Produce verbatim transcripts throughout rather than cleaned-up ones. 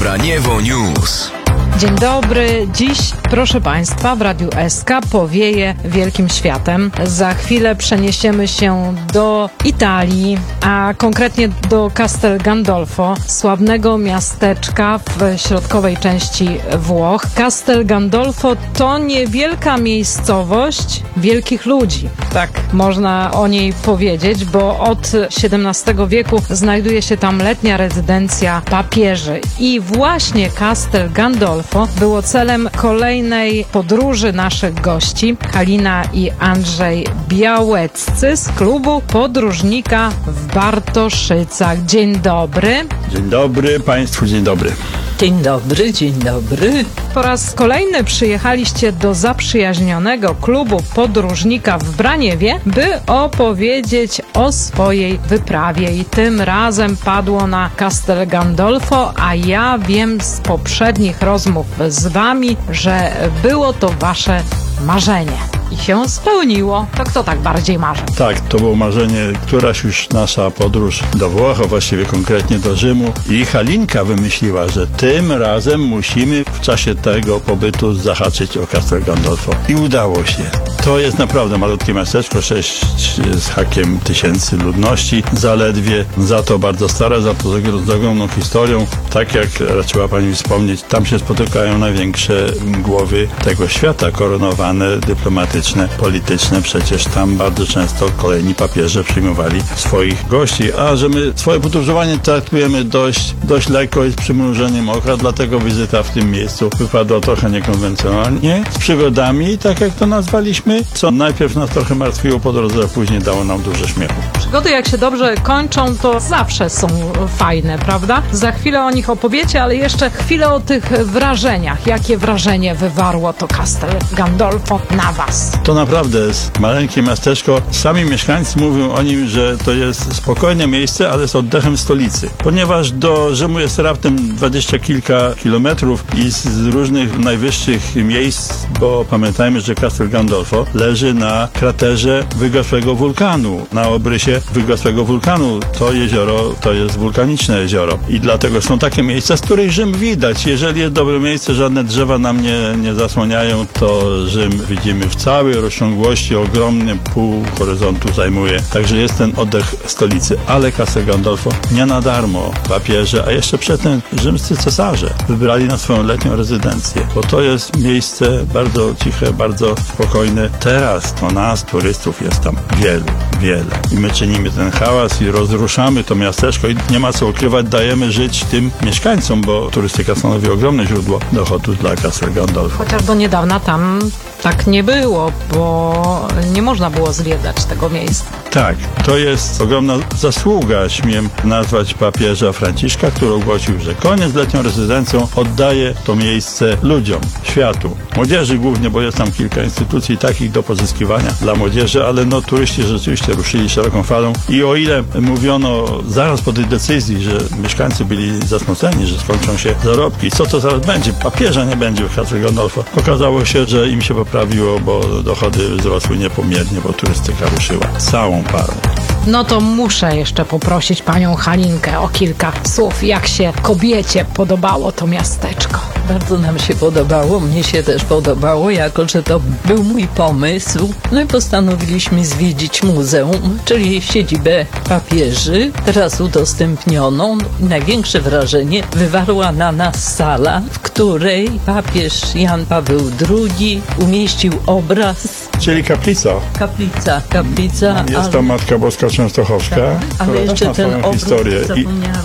Braniewo News. Dzień dobry. Dziś, proszę Państwa, w Radiu S K powieje wielkim światem. Za chwilę przeniesiemy się do Italii, a konkretnie do Castel Gandolfo, sławnego miasteczka w środkowej części Włoch. Castel Gandolfo to niewielka miejscowość wielkich ludzi. Tak można o niej powiedzieć, bo od siedemnastego wieku znajduje się tam letnia rezydencja papieży. I właśnie Castel Gandolfo było celem kolejnej podróży naszych gości, Halina i Andrzej Białeccy z klubu Podróżnika w Bartoszycach. Dzień dobry. Dzień dobry Państwu, dzień dobry. Dzień dobry, dzień dobry. Po raz kolejny przyjechaliście do zaprzyjaźnionego klubu Podróżnika w Braniewie, by opowiedzieć o swojej wyprawie. I tym razem padło na Castel Gandolfo, a ja wiem z poprzednich rozmów z wami, że było to wasze marzenie. I się spełniło. To kto tak bardziej marzy? Tak, to było marzenie, któraś już nasza podróż do Włoch, a właściwie konkretnie do Rzymu. I Halinka wymyśliła, że tym razem musimy w czasie tego pobytu zahaczyć o Castel Gandolfo. I udało się. To jest naprawdę malutkie miasteczko, sześć z hakiem tysięcy ludności, zaledwie, za to bardzo stare, za to z ogromną historią. Tak jak raczyła Pani wspomnieć, tam się spotykają największe głowy tego świata, koronowane, dyplomatyczne, polityczne. Przecież tam bardzo często kolejni papieże przyjmowali swoich gości, a że my swoje podróżowanie traktujemy dość, dość lekko i z przymrużeniem oka, dlatego wizyta w tym miejscu wypadła trochę niekonwencjonalnie, z przygodami, tak jak to nazwaliśmy, co najpierw nas trochę martwiło po drodze, a później dało nam dużo śmiechu. Przygody, jak się dobrze kończą, to zawsze są fajne, prawda? Za chwilę o nich opowiecie, ale jeszcze chwilę o tych wrażeniach. Jakie wrażenie wywarło to Castel Gandolfo na was? To naprawdę jest maleńkie miasteczko. Sami mieszkańcy mówią o nim, że to jest spokojne miejsce, ale z oddechem stolicy. Ponieważ do Rzymu jest raptem dwadzieścia kilka kilometrów i z różnych najwyższych miejsc, bo pamiętajmy, że Castel Gandolfo leży na kraterze wygasłego wulkanu, na obrysie wygasłego wulkanu. To jezioro to jest wulkaniczne jezioro i dlatego są takie miejsca, z których Rzym widać. Jeżeli jest dobre miejsce, żadne drzewa nam nie, nie zasłaniają, to Rzym widzimy w całej rozciągłości, ogromny pół horyzontu zajmuje. Także jest ten oddech stolicy. Ale Castel Gandolfo nie na darmo papieże, a jeszcze przedtem rzymscy cesarze wybrali na swoją letnią rezydencję, bo to jest miejsce bardzo ciche, bardzo spokojne. Teraz to nas, turystów, jest tam wielu, wiele. I my czynimy ten hałas i rozruszamy to miasteczko i nie ma co ukrywać, dajemy żyć tym mieszkańcom, bo turystyka stanowi ogromne źródło dochodu dla Castel Gandolfo. Chociaż do niedawna tam tak nie było, bo nie można było zwiedzać tego miejsca. Tak, to jest ogromna zasługa, śmiem nazwać papieża Franciszka, który ogłosił, że koniec z letnią rezydencją, oddaje to miejsce ludziom, światu, młodzieży głównie, bo jest tam kilka instytucji takich do pozyskiwania dla młodzieży, ale no turyści rzeczywiście ruszyli szeroką falą i o ile mówiono zaraz po tej decyzji, że mieszkańcy byli zasmuceni, że skończą się zarobki, co to zaraz będzie? Papieża nie będzie w Castel Gandolfo. Okazało się, że im się poprawiło, bo dochody wzrosły niepomiernie, bo turystyka ruszyła całą parą. No to muszę jeszcze poprosić panią Halinkę o kilka słów, jak się kobiecie podobało to miasteczko. Bardzo nam się podobało, mnie się też podobało, jako że to był mój pomysł. No i postanowiliśmy zwiedzić muzeum, czyli siedzibę papieży, teraz udostępnioną. Największe wrażenie wywarła na nas sala, w której papież Jan Paweł drugi umieścił obraz. Czyli kaplica. Kaplica, kaplica. Jest ale... tam Matka Boska Częstochowska, tak, ale która jeszcze też ma ten swoją obraz, historię. I,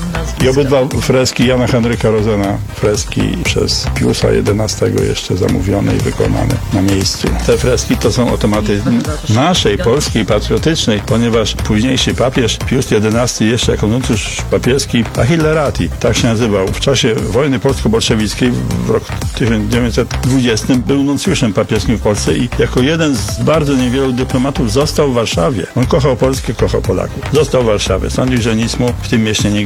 I obydwa freski Jana Henryka Rozena, freski przez Piusa jedenastego jeszcze zamówione i wykonane na miejscu. Te freski to są o tematy naszej, polskiej, patriotycznej, ponieważ późniejszy papież Pius jedenasty jeszcze jako nuncjusz papieski Achillerati, tak się nazywał, w czasie wojny polsko-bolszewickiej w roku tysiąc dziewięćset dwudziestym był nuncjuszem papieskim w Polsce i jako jeden z bardzo niewielu dyplomatów został w Warszawie. On kochał Polskę, kochał Polaków. Został w Warszawie. Sądził, że nic mu w tym mieście nie grozi, że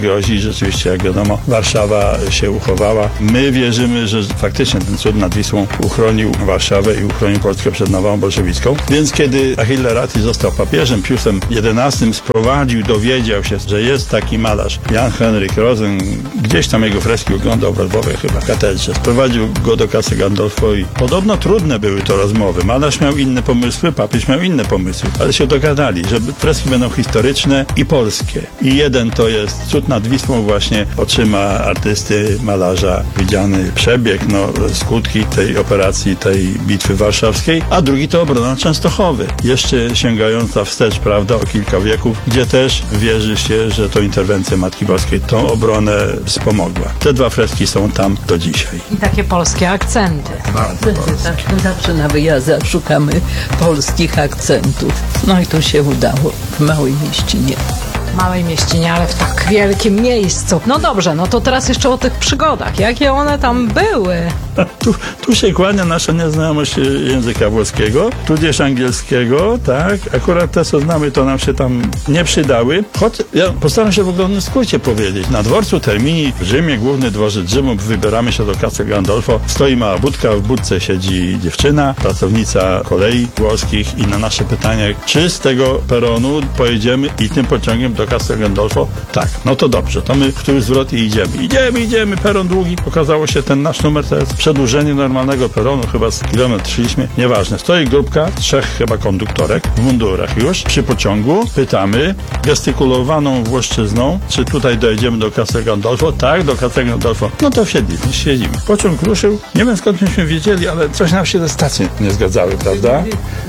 rzeczywiście, jak wiadomo, Warszawa się uchowała. My wierzymy, że faktycznie ten cud nad Wisłą uchronił Warszawę i uchronił Polskę przed nawałą bolszewicką. Więc kiedy Achille Ratti został papieżem, Piusem jedenastym sprowadził, dowiedział się, że jest taki malarz Jan Henryk Rosen, gdzieś tam jego freski oglądał w Lwowie chyba w katedrze. Sprowadził go do Castel Gandolfo i podobno trudne były to rozmowy. Malarz miał inne pomysły, papież miał inne pomysły, ale się dogadali, że freski będą historyczne i polskie. I jeden to jest cud nad Wisłą, właśnie oczyma artysty, malarza, widziany przebieg, no, skutki tej operacji, tej bitwy warszawskiej, a drugi to obrona Częstochowy, jeszcze sięgająca wstecz, prawda, o kilka wieków, gdzie też wierzy się, że to interwencja Matki Boskiej tą obronę wspomogła. Te dwa freski są tam do dzisiaj. I takie polskie akcenty. Tak, zawsze na wyjazdach szukamy polskich akcentów. No i tu się udało w małej mieścinie. Małej mieścinie, ale w tak wielkim miejscu. No dobrze, no to teraz jeszcze o tych przygodach. Jakie one tam były? Tu, tu się kłania nasza nieznajomość języka włoskiego, tudzież angielskiego, tak? Akurat te, co znamy, to nam się tam nie przydały. Choć ja postaram się w ogromnym skrócie powiedzieć. Na dworcu Termini w Rzymie, główny dworzec Rzymu, wybieramy się do Castel Gandolfo. Stoi mała budka, w budce siedzi dziewczyna, pracownica kolei włoskich i na nasze pytanie, czy z tego peronu pojedziemy i tym pociągiem do Castel Gandolfo? Tak, no to dobrze, to my w który zwrot i idziemy. Idziemy, idziemy, peron długi. Okazało się, ten nasz numer to jest przedłużenie normalnego peronu, chyba z kilometr szliśmy, nieważne. Stoi grupka, trzech chyba konduktorek w mundurach już, przy pociągu. Pytamy, gestykulowaną włoszczyzną, czy tutaj dojedziemy do Castel Gandolfo? Tak, do Castel Gandolfo. No to wsiedliśmy, siedzimy. Pociąg ruszył, nie wiem skąd myśmy wiedzieli, ale coś nam się ze stacji nie zgadzały, prawda?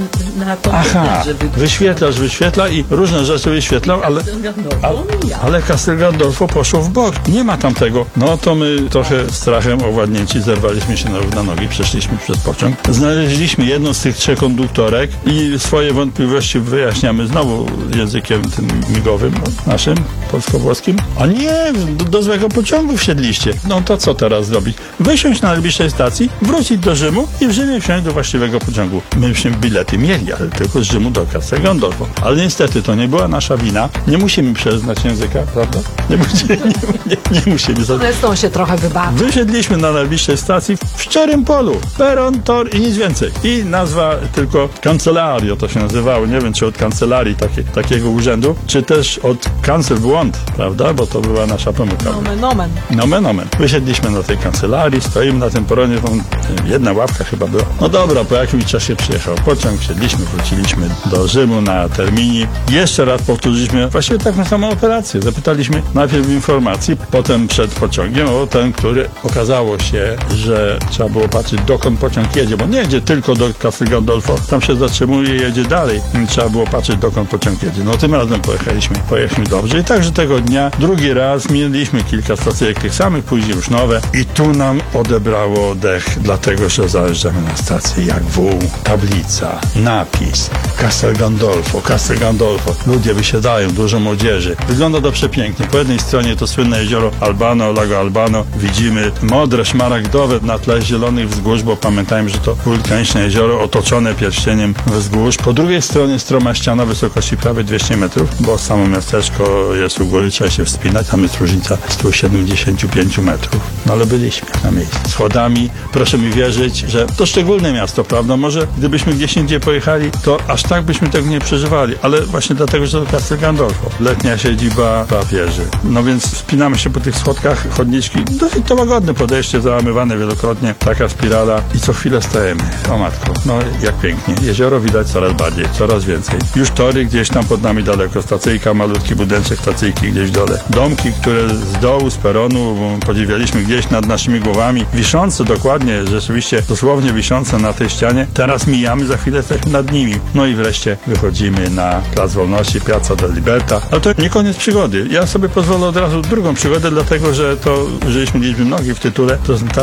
Na Aha, wyświetlasz, wyświetla i różne rzeczy wyświetlał, ale Ale, ale Castel Gandolfo poszło w bok. Nie ma tam tego. No to my trochę strachem owładnięci zerwaliśmy się na równe nogi, przeszliśmy przez pociąg. Znaleźliśmy jedną z tych trzech konduktorek i swoje wątpliwości wyjaśniamy znowu językiem tym migowym, naszym, polsko-włoskim. A nie, do, do złego pociągu wsiedliście. No to co teraz zrobić? Wysiąść na najbliższej stacji, wrócić do Rzymu i w Rzymie wsiąść do właściwego pociągu. Myśmy bilety mieli, ale tylko z Rzymu do Castel Gandolfo. Ale niestety to nie była nasza wina. Nie musimy przeznać języka, prawda? Nie musimy. Nie, nie, nie musimy. Zresztą się trochę wybawi. Wysiedliśmy na najbliższej stacji w szczerym polu. Peron, tor i nic więcej. I nazwa tylko Kancelario to się nazywało. Nie wiem, czy od kancelarii takie, takiego urzędu, czy też od kancel błąd, prawda? Bo to była nasza pomyłka. Nomen, nomen. Nomen, nomen. Wysiedliśmy na tej kancelarii, stoimy na tym peronie, tam jedna ławka chyba była. No dobra, po jakimś czasie przyjechał pociąg, wsiedliśmy, wróciliśmy do Rzymu na Termini. Jeszcze raz powtórzyliśmy właściwie taką samą operację. Zapytaliśmy najpierw informacji, potem przed pociągiem o ten, który okazało się, że trzeba było patrzeć, dokąd pociąg jedzie, bo nie jedzie tylko do Castel Gandolfo, tam się zatrzymuje i jedzie dalej. Trzeba było patrzeć, dokąd pociąg jedzie. No tym razem pojechaliśmy, pojechaliśmy dobrze i także tego dnia drugi raz mieliśmy kilka stacyjek tych samych, później już nowe i tu nam odebrało dech, dlatego, że zajeżdżamy na stację jak wół, tablica, napis, Castel Gandolfo, Castel Gandolfo. Ludzie wysiadają, dużo młodzieży. Wygląda to przepięknie. Po jednej stronie to słynne jezioro Albano, Lago Albano. Widzimy modre, szmaragdowe na tle zielonych wzgórz, bo pamiętajmy, że to wulkaniczne jezioro otoczone pierścieniem wzgórz. Po drugiej stronie stroma ściana wysokości prawie dwieście metrów, bo samo miasteczko jest u góry, trzeba się wspinać. Tam jest różnica sto siedemdziesiąt pięć metrów. No ale byliśmy na miejscu. Schodami. Proszę mi wierzyć, że to szczególne miasto, prawda? Może gdybyśmy gdzieś indziej pojechali, to aż tak byśmy tego nie przeżywali. Ale właśnie dlatego, że to Castel Gandolfo. Letnia siedziba papieży. No więc wspinamy się po tych schodkach, chodniczki. Dosyć to łagodne podejście, załamywane wielokrotnie. Taka spirala i co chwilę stajemy. O matko, no jak pięknie. Jezioro widać coraz bardziej, coraz więcej. Już tory gdzieś tam pod nami daleko. Stacyjka, malutki budynczek stacyjki gdzieś w dole. Domki, które z dołu, z peronu podziwialiśmy gdzieś nad naszymi głowami. Wiszące dokładnie, rzeczywiście dosłownie wiszące na tej ścianie. Teraz mijamy, za chwilę jesteśmy nad nimi. No i wreszcie wychodzimy na Plac Wolności, Piazza del Liberta. Ale to nie koniec przygody. Ja sobie pozwolę od razu drugą przygodę, dlatego że to, żeśmy mieliśmy nogi w tytule prezentacji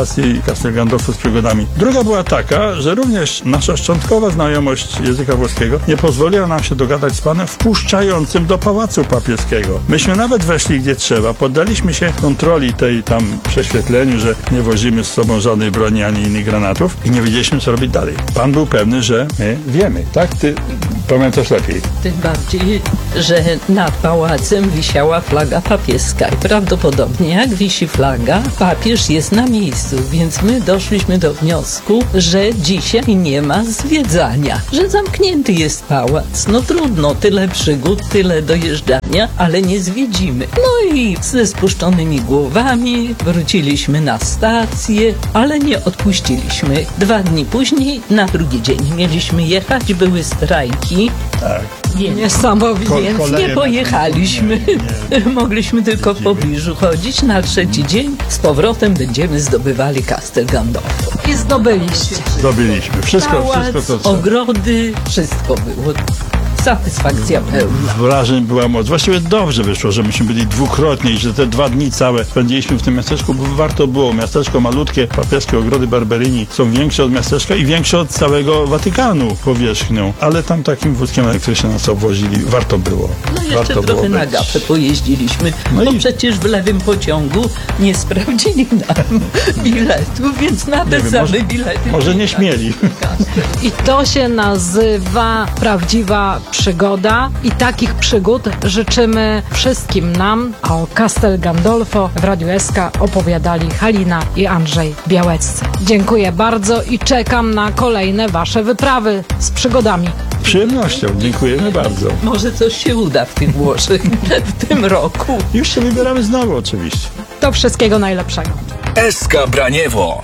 Castel Gandolfo z przygodami. Druga była taka, że również nasza szczątkowa znajomość języka włoskiego nie pozwoliła nam się dogadać z panem wpuszczającym do Pałacu Papieskiego. Myśmy nawet weszli gdzie trzeba, poddaliśmy się kontroli tej tam prześwietleniu, że nie wozimy z sobą żadnej broni ani innych granatów i nie wiedzieliśmy, co robić dalej. Pan był pewny, że my wiemy, tak? Ty pamiętasz lepiej. Tym bardziej, że nad pałacem wisiała flaga papieska i prawdopodobnie jak wisi flaga, papież jest na miejscu, więc my doszliśmy do wniosku, że dzisiaj nie ma zwiedzania, że zamknięty jest pałac. No trudno, tyle przygód, tyle dojeżdżania, ale nie zwiedzimy. No i ze spuszczonymi głowami wróciliśmy na stację, ale nie odpuściliśmy. Dwa dni później, na drugi dzień mieliśmy jechać, były strajki. Tak. Więc, Niesamowite. Ko- więc koleje nie pojechaliśmy. Nie, nie. Mogliśmy tylko w pobliżu chodzić. Na trzeci dzień z powrotem będziemy zdobywali Castel Gandolfo. I zdobyliście. Zdobyliśmy. Wszystko, Pałac, wszystko to co. ogrody, wszystko było. Satysfakcja pełna. Wrażeń była moc. Właściwie dobrze wyszło, że myśmy byli dwukrotnie i że te dwa dni całe spędziliśmy w tym miasteczku, bo warto było. Miasteczko malutkie, papieskie ogrody Barberini są większe od miasteczka i większe od całego Watykanu powierzchnią. Ale tam takim wózkiem elektrycznym nas obwozili. Warto było. No jeszcze warto trochę było na być. gapę pojeździliśmy, No bo i- przecież w lewym pociągu nie sprawdzili nam biletu, więc na te wiem, same może- bilety. Może nie śmieli. I to się nazywa prawdziwa przygoda i takich przygód życzymy wszystkim nam, a o Castel Gandolfo w Radiu S K opowiadali Halina i Andrzej Białeccy. Dziękuję bardzo i czekam na kolejne wasze wyprawy z przygodami. Z przyjemnością. Dziękujemy bardzo. Może coś się uda w tych Włoszech w tym roku. Już się wybieramy znowu oczywiście. Do wszystkiego najlepszego. S K Braniewo.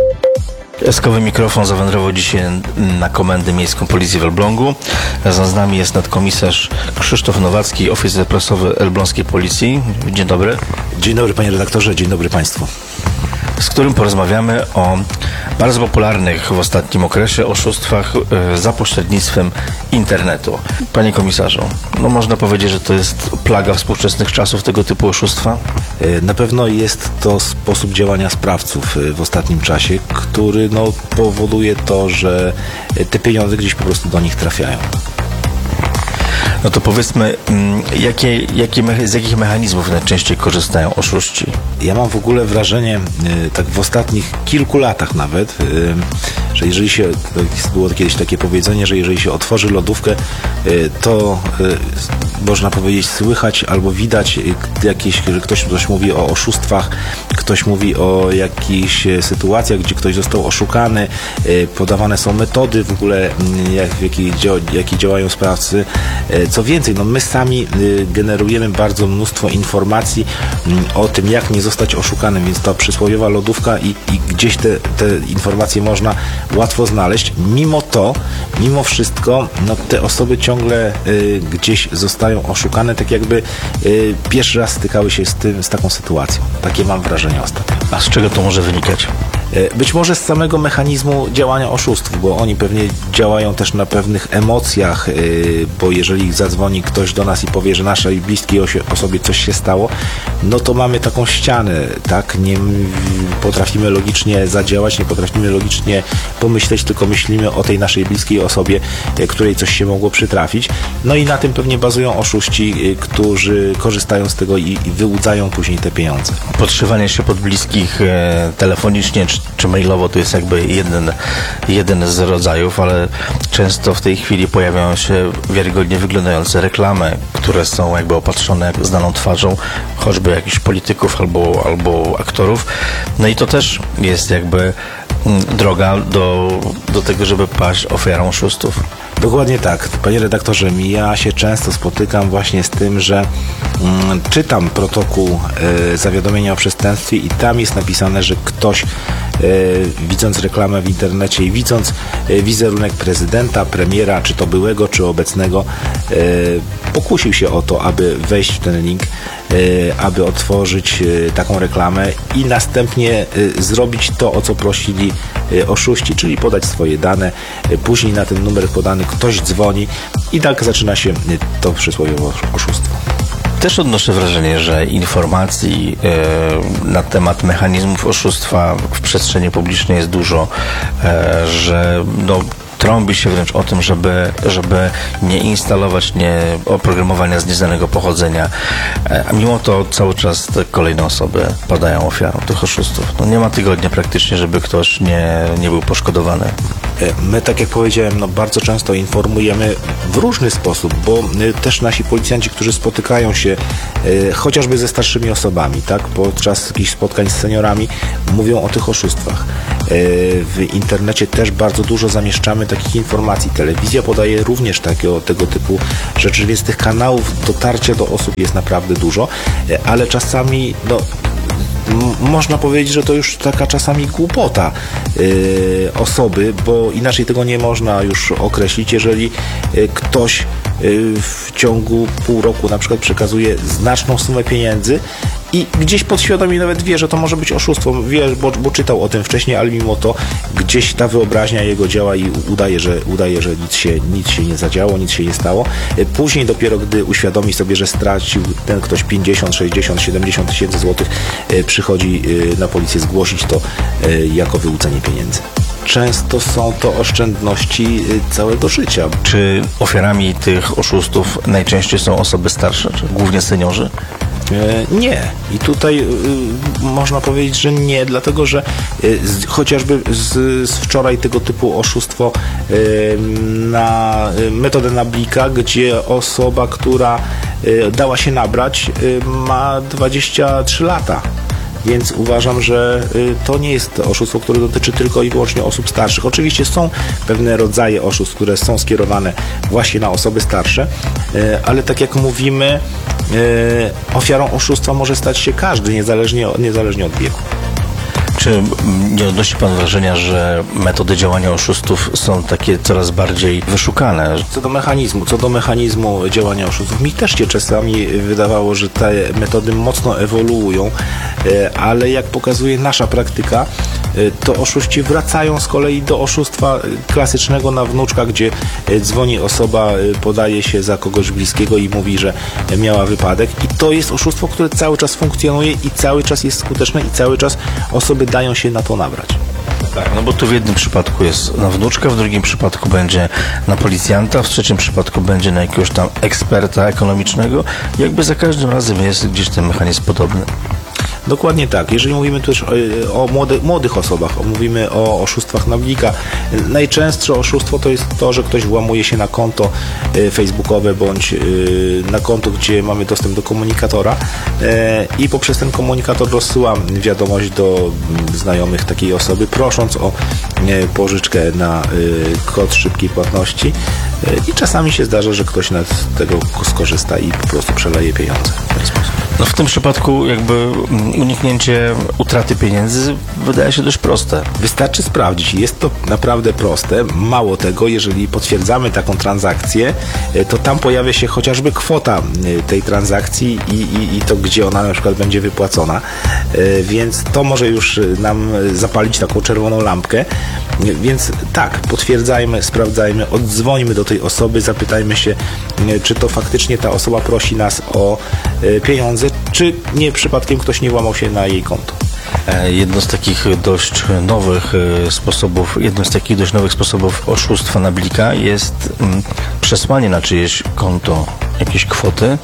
Eskowy mikrofon zawędrował dzisiaj na Komendę Miejską Policji w Elblągu. Razem z nami jest nadkomisarz Krzysztof Nowacki, oficer prasowy Elbląskiej Policji. Dzień dobry. Dzień dobry panie redaktorze, dzień dobry państwu. Z którym porozmawiamy o bardzo popularnych w ostatnim okresie oszustwach e, za pośrednictwem internetu. Panie komisarzu, no można powiedzieć, że to jest plaga współczesnych czasów tego typu oszustwa? E, Na pewno jest to sposób działania sprawców e, w ostatnim czasie, który no, powoduje to, że e, te pieniądze gdzieś po prostu do nich trafiają. No to powiedzmy, mm, jakie, jakie, mecha- z jakich mechanizmów najczęściej korzystają oszuści? Ja mam w ogóle wrażenie, e, tak w ostatnich kilku latach nawet, e, że jeżeli się, było kiedyś takie powiedzenie, że jeżeli się otworzy lodówkę, e, to e, można powiedzieć słychać albo widać e, jakieś, że ktoś, ktoś mówi o oszustwach, ktoś mówi o jakichś e, sytuacjach, gdzie ktoś został oszukany, e, podawane są metody w ogóle, m, jak, w jakiej, dzia- jakie działają sprawcy. E, Co więcej, no my sami e, generujemy bardzo mnóstwo informacji m, o tym, jak nie zostać oszukanym, więc ta przysłowiowa lodówka i, i gdzieś te, te informacje można łatwo znaleźć. Mimo to, mimo wszystko, no te osoby ciągle y, gdzieś zostają oszukane, tak jakby y, pierwszy raz stykały się z tym, z taką sytuacją. Takie mam wrażenie ostatnio. A z czego to może wynikać? Y, być może z samego mechanizmu działania oszustw, bo oni pewnie działają też na pewnych emocjach, y, bo jeżeli zadzwoni ktoś do nas i powie, że naszej bliskiej osie, osobie coś się stało, no to mamy taką ścianę, tak? Nie m, potrafimy logicznie zadziałać, nie potrafimy logicznie pomyśleć, tylko myślimy o tej naszej bliskiej osobie, e, której coś się mogło przytrafić. No i na tym pewnie bazują oszuści, e, którzy korzystają z tego i, i wyłudzają później te pieniądze. Podszywanie się pod bliskich e, telefonicznie czy, czy mailowo to jest jakby jeden, jeden z rodzajów, ale często w tej chwili pojawiają się wiarygodnie wyglądające reklamy, które są jakby opatrzone znaną twarzą, choćby jakichś polityków albo, albo aktorów. No i to też jest jakby droga do, do tego, żeby paść ofiarą oszustów. Dokładnie tak. Panie redaktorze, ja się często spotykam właśnie z tym, że mm, czytam protokół e, zawiadomienia o przestępstwie i tam jest napisane, że ktoś e, widząc reklamę w internecie i widząc e, wizerunek prezydenta, premiera, czy to byłego, czy obecnego, e, pokusił się o to, aby wejść w ten link, e, aby otworzyć e, taką reklamę i następnie e, zrobić to, o co prosili e, oszuści, czyli podać swoje dane. E, później na ten numer podany ktoś dzwoni i tak zaczyna się to przysłowiowe oszustwo. Też odnoszę wrażenie, że informacji e, na temat mechanizmów oszustwa w przestrzeni publicznej jest dużo, e, że no, trąbi się wręcz o tym, żeby, żeby nie instalować nie, oprogramowania z nieznanego pochodzenia, a mimo to cały czas te kolejne osoby padają ofiarą tych oszustów. No nie ma tygodnia praktycznie, żeby ktoś nie, nie był poszkodowany. My, tak jak powiedziałem, no bardzo często informujemy w różny sposób, bo też nasi policjanci, którzy spotykają się e, chociażby ze starszymi osobami, tak, podczas jakichś spotkań z seniorami, mówią o tych oszustwach. E, w internecie też bardzo dużo zamieszczamy takich informacji. Telewizja podaje również takiego, tego typu rzeczy, więc tych kanałów dotarcia do osób jest naprawdę dużo, e, ale czasami, no, M- można powiedzieć, że to już taka czasami głupota yy, osoby, bo inaczej tego nie można już określić, jeżeli yy, ktoś yy, w ciągu pół roku na przykład przekazuje znaczną sumę pieniędzy i gdzieś podświadomie nawet wie, że to może być oszustwo, wie, bo, bo czytał o tym wcześniej, ale mimo to gdzieś ta wyobraźnia jego działa i udaje, że, udaje, że nic się, nic się nie zadziało, nic się nie stało. Później dopiero, gdy uświadomi sobie, że stracił ten ktoś pięćdziesiąt, sześćdziesiąt, siedemdziesiąt tysięcy złotych, przychodzi na policję zgłosić to jako wyłudzenie pieniędzy. Często są to oszczędności całego życia. Czy ofiarami tych oszustów najczęściej są osoby starsze, czy głównie seniorzy? Nie. I tutaj y, można powiedzieć, że nie, dlatego że y, z, chociażby z, z wczoraj tego typu oszustwo y, na y, metodę Nablika, gdzie osoba, która y, dała się nabrać, y, ma dwadzieścia trzy lata. Więc uważam, że to nie jest oszustwo, które dotyczy tylko i wyłącznie osób starszych. Oczywiście są pewne rodzaje oszustw, które są skierowane właśnie na osoby starsze, ale tak jak mówimy, ofiarą oszustwa może stać się każdy, niezależnie, niezależnie od wieku. Czy nie odnosi Pan wrażenia, że metody działania oszustów są takie coraz bardziej wyszukane? Co do mechanizmu, co do mechanizmu działania oszustów, mi też się czasami wydawało, że te metody mocno ewoluują, ale jak pokazuje nasza praktyka, to oszuści wracają z kolei do oszustwa klasycznego na wnuczka, gdzie dzwoni osoba, podaje się za kogoś bliskiego i mówi, że miała wypadek, i to jest oszustwo, które cały czas funkcjonuje i cały czas jest skuteczne i cały czas osoby dają się na to nabrać. Tak, no bo tu w jednym przypadku jest na wnuczka, w drugim przypadku będzie na policjanta, w trzecim przypadku będzie na jakiegoś tam eksperta ekonomicznego. Jakby za każdym razem jest gdzieś ten mechanizm podobny. Dokładnie tak. Jeżeli mówimy też o, o młody, młodych osobach, mówimy o oszustwach Nablika, najczęstsze oszustwo to jest to, że ktoś włamuje się na konto facebookowe bądź na konto, gdzie mamy dostęp do komunikatora i poprzez ten komunikator rozsyła wiadomość do znajomych takiej osoby, prosząc o pożyczkę na kod szybkiej płatności, i czasami się zdarza, że ktoś z tego skorzysta i po prostu przeleje pieniądze w ten sposób. No w tym przypadku jakby uniknięcie utraty pieniędzy wydaje się dość proste. Wystarczy sprawdzić. Jest to naprawdę proste. Mało tego, jeżeli potwierdzamy taką transakcję, to tam pojawia się chociażby kwota tej transakcji i, i, i to, gdzie ona na przykład będzie wypłacona. Więc to może już nam zapalić taką czerwoną lampkę. Więc tak, potwierdzajmy, sprawdzajmy, oddzwońmy do tej osoby, zapytajmy się, czy to faktycznie ta osoba prosi nas o pieniądze, czy nie przypadkiem ktoś nie włamał się na jej konto. Jedno z takich dość nowych sposobów, jednym z takich dość nowych sposobów oszustwa Nablika jest przesłanie na czyjeś konto jakiejś kwoty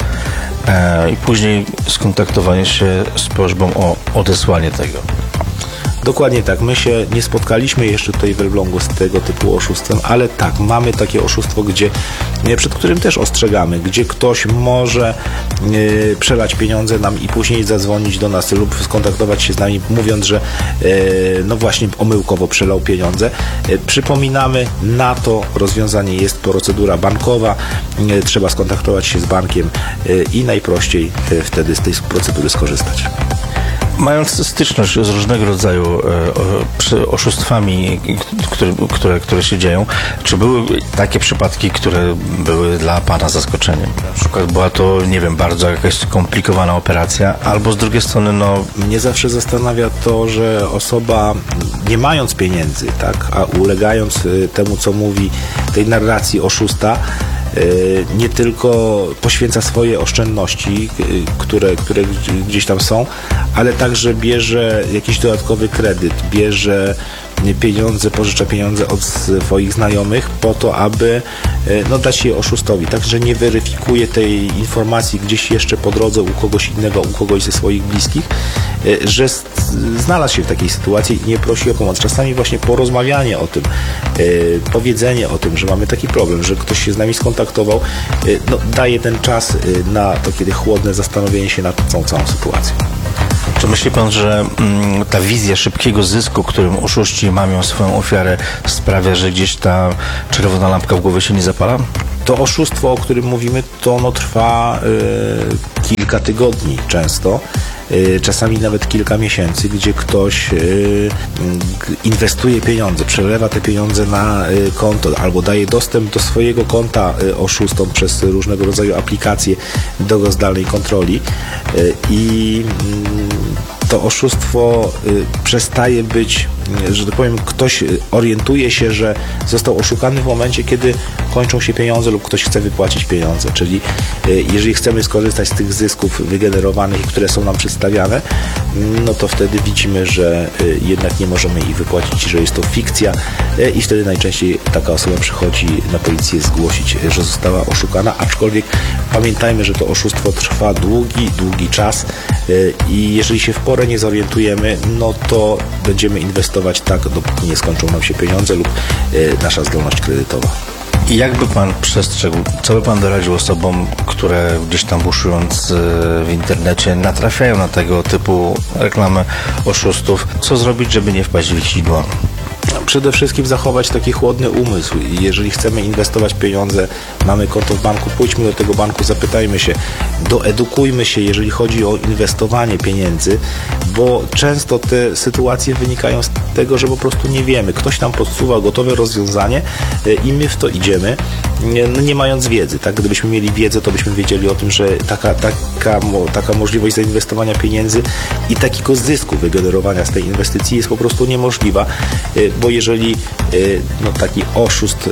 i później skontaktowanie się z prośbą o odesłanie tego. Dokładnie tak. My się nie spotkaliśmy jeszcze tutaj w Elblągu z tego typu oszustwem, ale tak, mamy takie oszustwo, gdzie, przed którym też ostrzegamy, gdzie ktoś może yy, przelać pieniądze nam i później zadzwonić do nas lub skontaktować się z nami, mówiąc, że yy, no właśnie omyłkowo przelał pieniądze. Yy, przypominamy, na to rozwiązanie jest procedura bankowa, yy, trzeba skontaktować się z bankiem yy, i najprościej yy, wtedy z tej procedury skorzystać. Mając styczność z różnego rodzaju e, oszustwami, które, które, które się dzieją, czy były takie przypadki, które były dla Pana zaskoczeniem? Na przykład była to, nie wiem, bardzo jakaś skomplikowana operacja, albo z drugiej strony, no... Mnie zawsze zastanawia to, że osoba, nie mając pieniędzy, tak, a ulegając temu, co mówi tej narracji oszusta, nie tylko poświęca swoje oszczędności, które, które gdzieś tam są, ale także bierze jakiś dodatkowy kredyt, bierze pieniądze, pożycza pieniądze od swoich znajomych po to, aby no, dać je oszustowi. Także nie weryfikuje tej informacji gdzieś jeszcze po drodze u kogoś innego, u kogoś ze swoich bliskich, że znalazł się w takiej sytuacji i nie prosi o pomoc. Czasami właśnie porozmawianie o tym, powiedzenie o tym, że mamy taki problem, że ktoś się z nami skontaktował, no, daje ten czas na to, kiedy chłodne zastanowienie się nad tą całą sytuacją. Czy myśli pan, że mm, ta wizja szybkiego zysku, którym oszuści mamią swoją ofiarę, sprawia, że gdzieś ta czerwona lampka w głowie się nie zapala? To oszustwo, o którym mówimy, to ono trwa y, kilka tygodni często, y, czasami nawet kilka miesięcy, gdzie ktoś y, y, inwestuje pieniądze, przelewa te pieniądze na y, konto albo daje dostęp do swojego konta y, oszustom przez różnego rodzaju aplikacje do zdalnej kontroli y, i y, to oszustwo y, przestaje być, y, że tak powiem, ktoś orientuje się, że został oszukany w momencie, kiedy kończą się pieniądze lub ktoś chce wypłacić pieniądze. Czyli y, jeżeli chcemy skorzystać z tych zysków wygenerowanych, które są nam przedstawiane, no to wtedy widzimy, że y, jednak nie możemy ich wypłacić, że jest to fikcja y, i wtedy najczęściej taka osoba przychodzi na policję zgłosić, że została oszukana, aczkolwiek pamiętajmy, że to oszustwo trwa długi, długi czas y, i jeżeli się w porę nie zorientujemy, no to będziemy inwestować tak, dopóki nie skończą nam się pieniądze lub y, nasza zdolność kredytowa. I jakby pan przestrzegł, co by pan doradził osobom, które gdzieś tam buszując w internecie natrafiają na tego typu reklamy oszustów? Co zrobić, żeby nie wpaść w ich sidło? Przede wszystkim zachować taki chłodny umysł. Jeżeli chcemy inwestować pieniądze, mamy konto w banku, pójdźmy do tego banku, zapytajmy się, doedukujmy się, jeżeli chodzi o inwestowanie pieniędzy, bo często te sytuacje wynikają z tego, że po prostu nie wiemy. Ktoś nam podsuwa gotowe rozwiązanie i my w to idziemy, nie, nie mając wiedzy. Tak? Gdybyśmy mieli wiedzę, to byśmy wiedzieli o tym, że taka, taka, taka możliwość zainwestowania pieniędzy i takiego zysku wygenerowania z tej inwestycji jest po prostu niemożliwa, bo jeżeli no, taki oszust,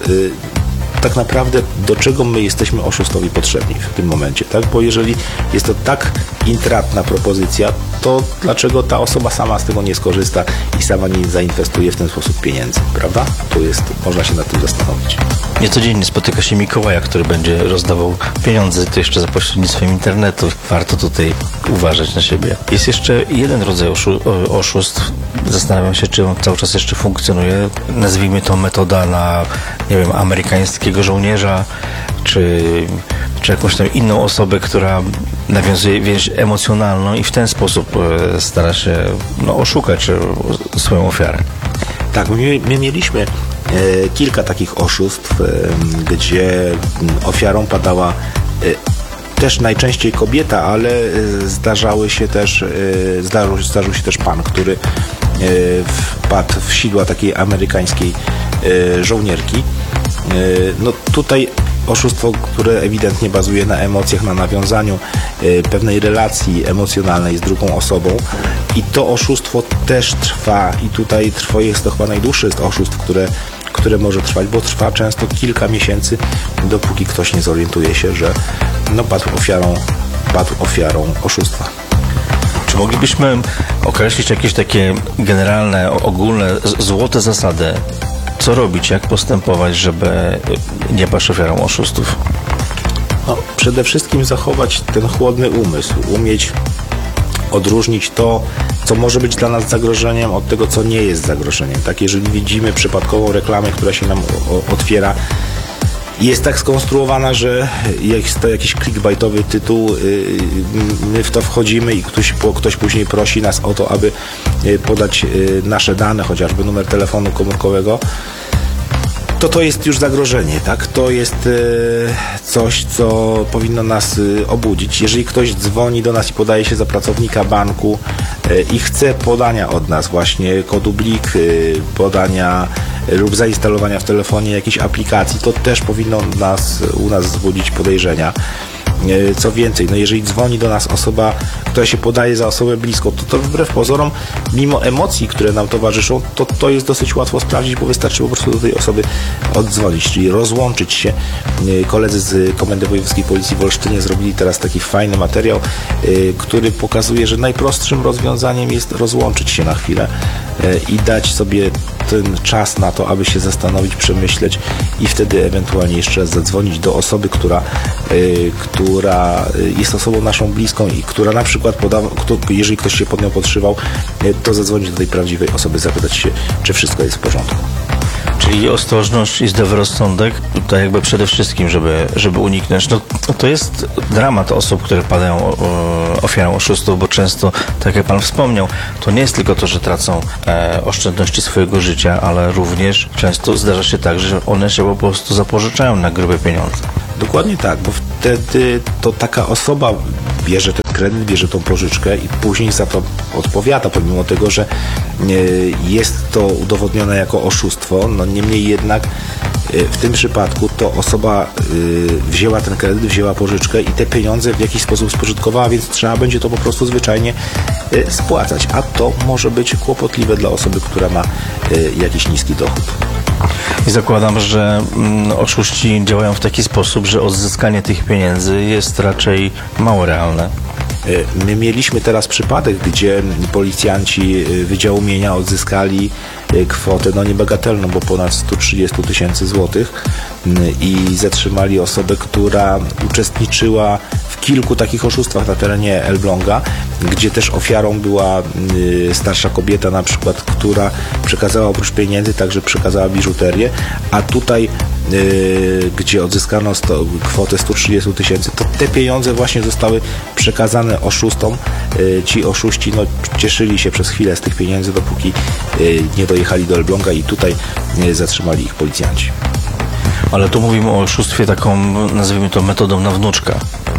tak naprawdę do czego my jesteśmy oszustowi potrzebni w tym momencie, tak? Bo jeżeli jest to tak intratna propozycja, to dlaczego ta osoba sama z tego nie skorzysta i sama nie zainwestuje w ten sposób pieniędzy, prawda? To jest, można się nad tym zastanowić. Niecodziennie spotyka się Mikołaja, który będzie rozdawał pieniądze, to jeszcze za pośrednictwem internetu. Warto tutaj uważać na siebie. Jest jeszcze jeden rodzaj oszu- oszustw. Zastanawiam się, czy on cały czas jeszcze funkcjonuje. Nazwijmy to metoda na, nie wiem, amerykańskiego żołnierza, czy, czy jakąś tam inną osobę, która nawiązuje więź emocjonalną i w ten sposób e, stara się no, oszukać e, swoją ofiarę. Tak, my, my mieliśmy e, kilka takich oszustw, e, gdzie ofiarą padała e, też najczęściej kobieta, ale e, zdarzały się też, e, zdarzył, zdarzył się też pan, który e, wpadł w sidła takiej amerykańskiej e, żołnierki. E, no tutaj oszustwo, które ewidentnie bazuje na emocjach, na nawiązaniu e, pewnej relacji emocjonalnej z drugą osobą i to oszustwo też trwa i tutaj trwa, jest to chyba najdłuższe z oszustw, które, które może trwać, bo trwa często kilka miesięcy, dopóki ktoś nie zorientuje się, że no, padł ofiarą, padł ofiarą oszustwa. Czy moglibyśmy określić jakieś takie generalne, ogólne, z- złote zasady? Co robić, jak postępować, żeby nie paść ofiarą oszustów? No, przede wszystkim zachować ten chłodny umysł, umieć odróżnić to, co może być dla nas zagrożeniem, od tego, co nie jest zagrożeniem. Tak, jeżeli widzimy przypadkową reklamę, która się nam o, otwiera, jest tak skonstruowana, że jest to jakiś clickbaitowy tytuł, my w to wchodzimy i ktoś, ktoś później prosi nas o to, aby podać nasze dane, chociażby numer telefonu komórkowego, to to jest już zagrożenie, tak? To jest coś, co powinno nas obudzić. Jeżeli ktoś dzwoni do nas i podaje się za pracownika banku i chce podania od nas właśnie kodu blik, podania lub zainstalowania w telefonie jakiejś aplikacji, to też powinno nas, u nas wzbudzić podejrzenia. Co więcej, no jeżeli dzwoni do nas osoba, która się podaje za osobę bliską, to to wbrew pozorom, mimo emocji, które nam towarzyszą, to to jest dosyć łatwo sprawdzić, bo wystarczy po prostu do tej osoby oddzwonić, czyli rozłączyć się. Koledzy z Komendy Wojewódzkiej Policji w Olsztynie zrobili teraz taki fajny materiał, który pokazuje, że najprostszym rozwiązaniem jest rozłączyć się na chwilę i dać sobie ten czas na to, aby się zastanowić, przemyśleć i wtedy ewentualnie jeszcze raz zadzwonić do osoby, która, y, która jest osobą naszą bliską i która na przykład podawa, kto, jeżeli ktoś się pod nią podszywał, y, to zadzwonić do tej prawdziwej osoby, zapytać się, czy wszystko jest w porządku. Czyli ostrożność i zdrowy rozsądek, to jakby przede wszystkim, żeby, żeby uniknąć. No, to jest dramat osób, które padają o, ofiarą oszustów, bo często, tak jak Pan wspomniał, to nie jest tylko to, że tracą e, oszczędności swojego życia, ale również często zdarza się tak, że one się po prostu zapożyczają na grube pieniądze. Dokładnie tak, bo wtedy to taka osoba bierze ten kredyt, bierze tą pożyczkę i później za to odpowiada, pomimo tego, że jest to udowodnione jako oszustwo. No niemniej jednak w tym przypadku to osoba wzięła ten kredyt, wzięła pożyczkę i te pieniądze w jakiś sposób spożytkowała, więc trzeba będzie to po prostu zwyczajnie spłacać, a to może być kłopotliwe dla osoby, która ma jakiś niski dochód. I zakładam, że mm, oszuści działają w taki sposób, że odzyskanie tych pieniędzy jest raczej mało realne. My mieliśmy teraz przypadek, gdzie policjanci Wydziału Mienia odzyskali kwotę no niebagatelną, bo ponad sto trzydzieści tysięcy złotych i zatrzymali osobę, która uczestniczyła w kilku takich oszustwach na terenie Elbląga, gdzie też ofiarą była starsza kobieta na przykład, która przekazała oprócz pieniędzy także przekazała biżuterię, a tutaj Yy, gdzie odzyskano sto, kwotę sto trzydzieści tysięcy, to te pieniądze właśnie zostały przekazane oszustom. Yy, ci oszuści no, cieszyli się przez chwilę z tych pieniędzy, dopóki yy, nie dojechali do Elbląga i tutaj yy, zatrzymali ich policjanci. Ale tu mówimy o oszustwie taką, nazwijmy to, metodą na wnuczka.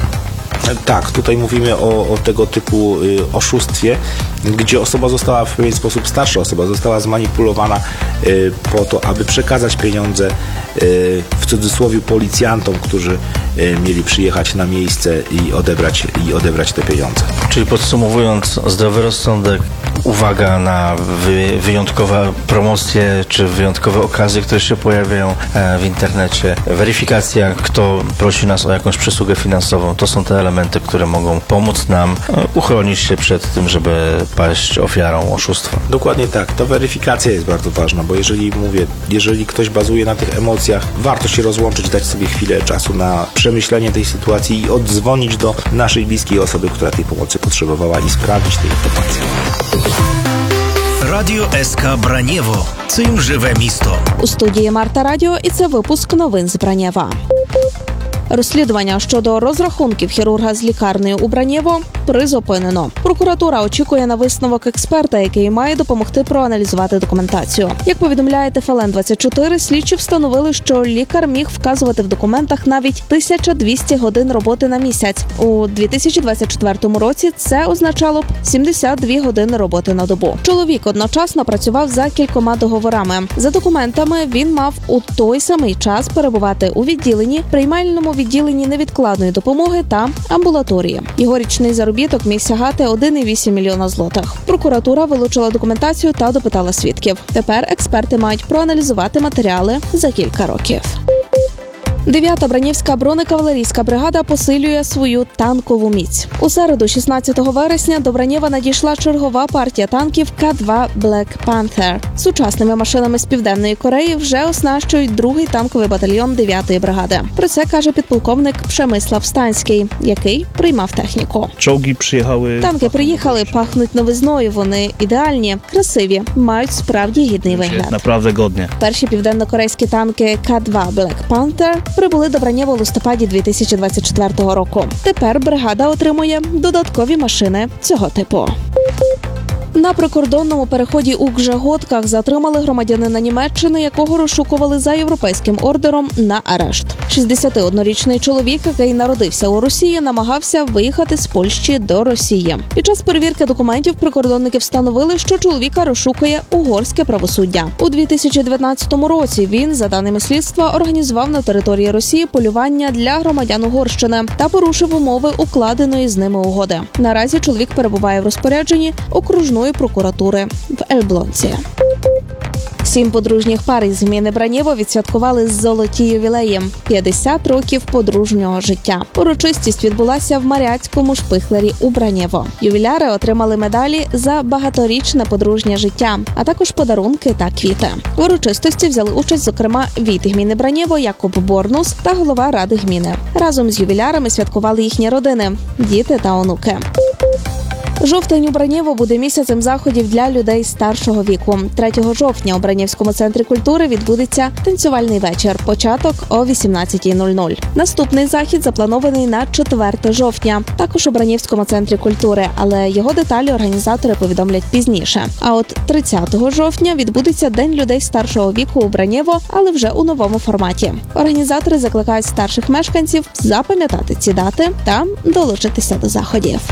Tak, tutaj mówimy o, o tego typu y, oszustwie, gdzie osoba została w pewien sposób, starsza osoba została zmanipulowana y, po to, aby przekazać pieniądze y, w cudzysłowie policjantom, którzy y, mieli przyjechać na miejsce i odebrać, i odebrać te pieniądze. Czyli podsumowując, zdrowy rozsądek, uwaga na wy, wyjątkowe promocje czy wyjątkowe okazje, które się pojawiają e, w internecie, weryfikacja, kto prosi nas o jakąś przysługę finansową, to są te elementy, które mogą pomóc nam e, uchronić się przed tym, żeby paść ofiarą oszustwa. Dokładnie tak. Ta weryfikacja jest bardzo ważna, bo jeżeli mówię, jeżeli ktoś bazuje na tych emocjach, warto się rozłączyć, dać sobie chwilę czasu na przemyślenie tej sytuacji i oddzwonić do naszej bliskiej osoby, która tej pomocy potrzebowała i sprawdzić te informacje. Радіо СК Бранєво. Цим живе місто. У студії Марта Радіо і це випуск новин з Бранєва. Розслідування щодо розрахунків хірурга з лікарнею у Бранєво призупинено. Прокуратура очікує на висновок експерта, який має допомогти проаналізувати документацію. Як повідомляє Т Ф Л Н двадцять чотири, слідчі встановили, що лікар міг вказувати в документах навіть тисяча двісті годин роботи на місяць. У дві тисячі двадцять четвертому році це означало б сімдесят дві години роботи на добу. Чоловік одночасно працював за кількома договорами. За документами він мав у той самий час перебувати у відділенні, приймальному відділенні невідкладної допомоги та амбулаторії. Його річний заробіток міг сягати один цілих вісім мільйона злотих. Прокуратура вилучила документацію та допитала свідків. Тепер експерти мають проаналізувати матеріали за кілька років. дев'ята Бранівська бронекавалерійська бригада посилює свою танкову міць. У середу, шістнадцятого вересня, до Бранєва надійшла чергова партія танків К два Black Panther. Сучасними машинами з Південної Кореї вже оснащують другий танковий батальйон дев'ятої бригади. Про це каже підполковник Przemysław Станський, який приймав техніку. Czołgi przyjechały... Танки приїхали, пахнуть новизною, вони ідеальні, красиві, мають справді гідний вигляд. Naprawdę godnie. Перші південно-корейські танки К два Black Panther прибули до Бранєва у листопаді дві тисячі двадцять четвертого року. Тепер бригада отримує додаткові машини цього типу. На прикордонному переході у Гжеготках затримали громадянина Німеччини, якого розшукували за європейським ордером на арешт. шістдесятиоднорічний чоловік, який народився у Росії, намагався виїхати з Польщі до Росії. Під час перевірки документів прикордонники встановили, що чоловіка розшукує угорське правосуддя. У дві тисячі дев'ятнадцятому році він, за даними слідства, організував на території Росії полювання для громадян Угорщини та порушив умови укладеної з ними угоди. Наразі чоловік перебуває в розпорядженні окружної прокуратури в Ельблонці. Сім подружніх пар із гміни Бранєво відсвяткували золоті ювілеї – п'ятдесят років подружнього життя. Урочистість відбулася в Маряцькому шпихлері у Бранєво. Ювіляри отримали медалі за багаторічне подружнє життя, а також подарунки та квіти. В урочистості взяли участь, зокрема, війт гміни Бранєво Якуб Борнус та голова ради гміни. Разом з ювілярами святкували їхні родини – діти та онуки. Жовтень у Бранєво буде місяцем заходів для людей старшого віку. третього жовтня у Бранєвському центрі культури відбудеться танцювальний вечір. Початок о вісімнадцятій нуль нуль. Наступний захід запланований на четверте жовтня. Також у Бранєвському центрі культури, але його деталі організатори повідомлять пізніше. А от тридцятого жовтня відбудеться День людей старшого віку у Бранєво, але вже у новому форматі. Організатори закликають старших мешканців запам'ятати ці дати та долучитися до заходів.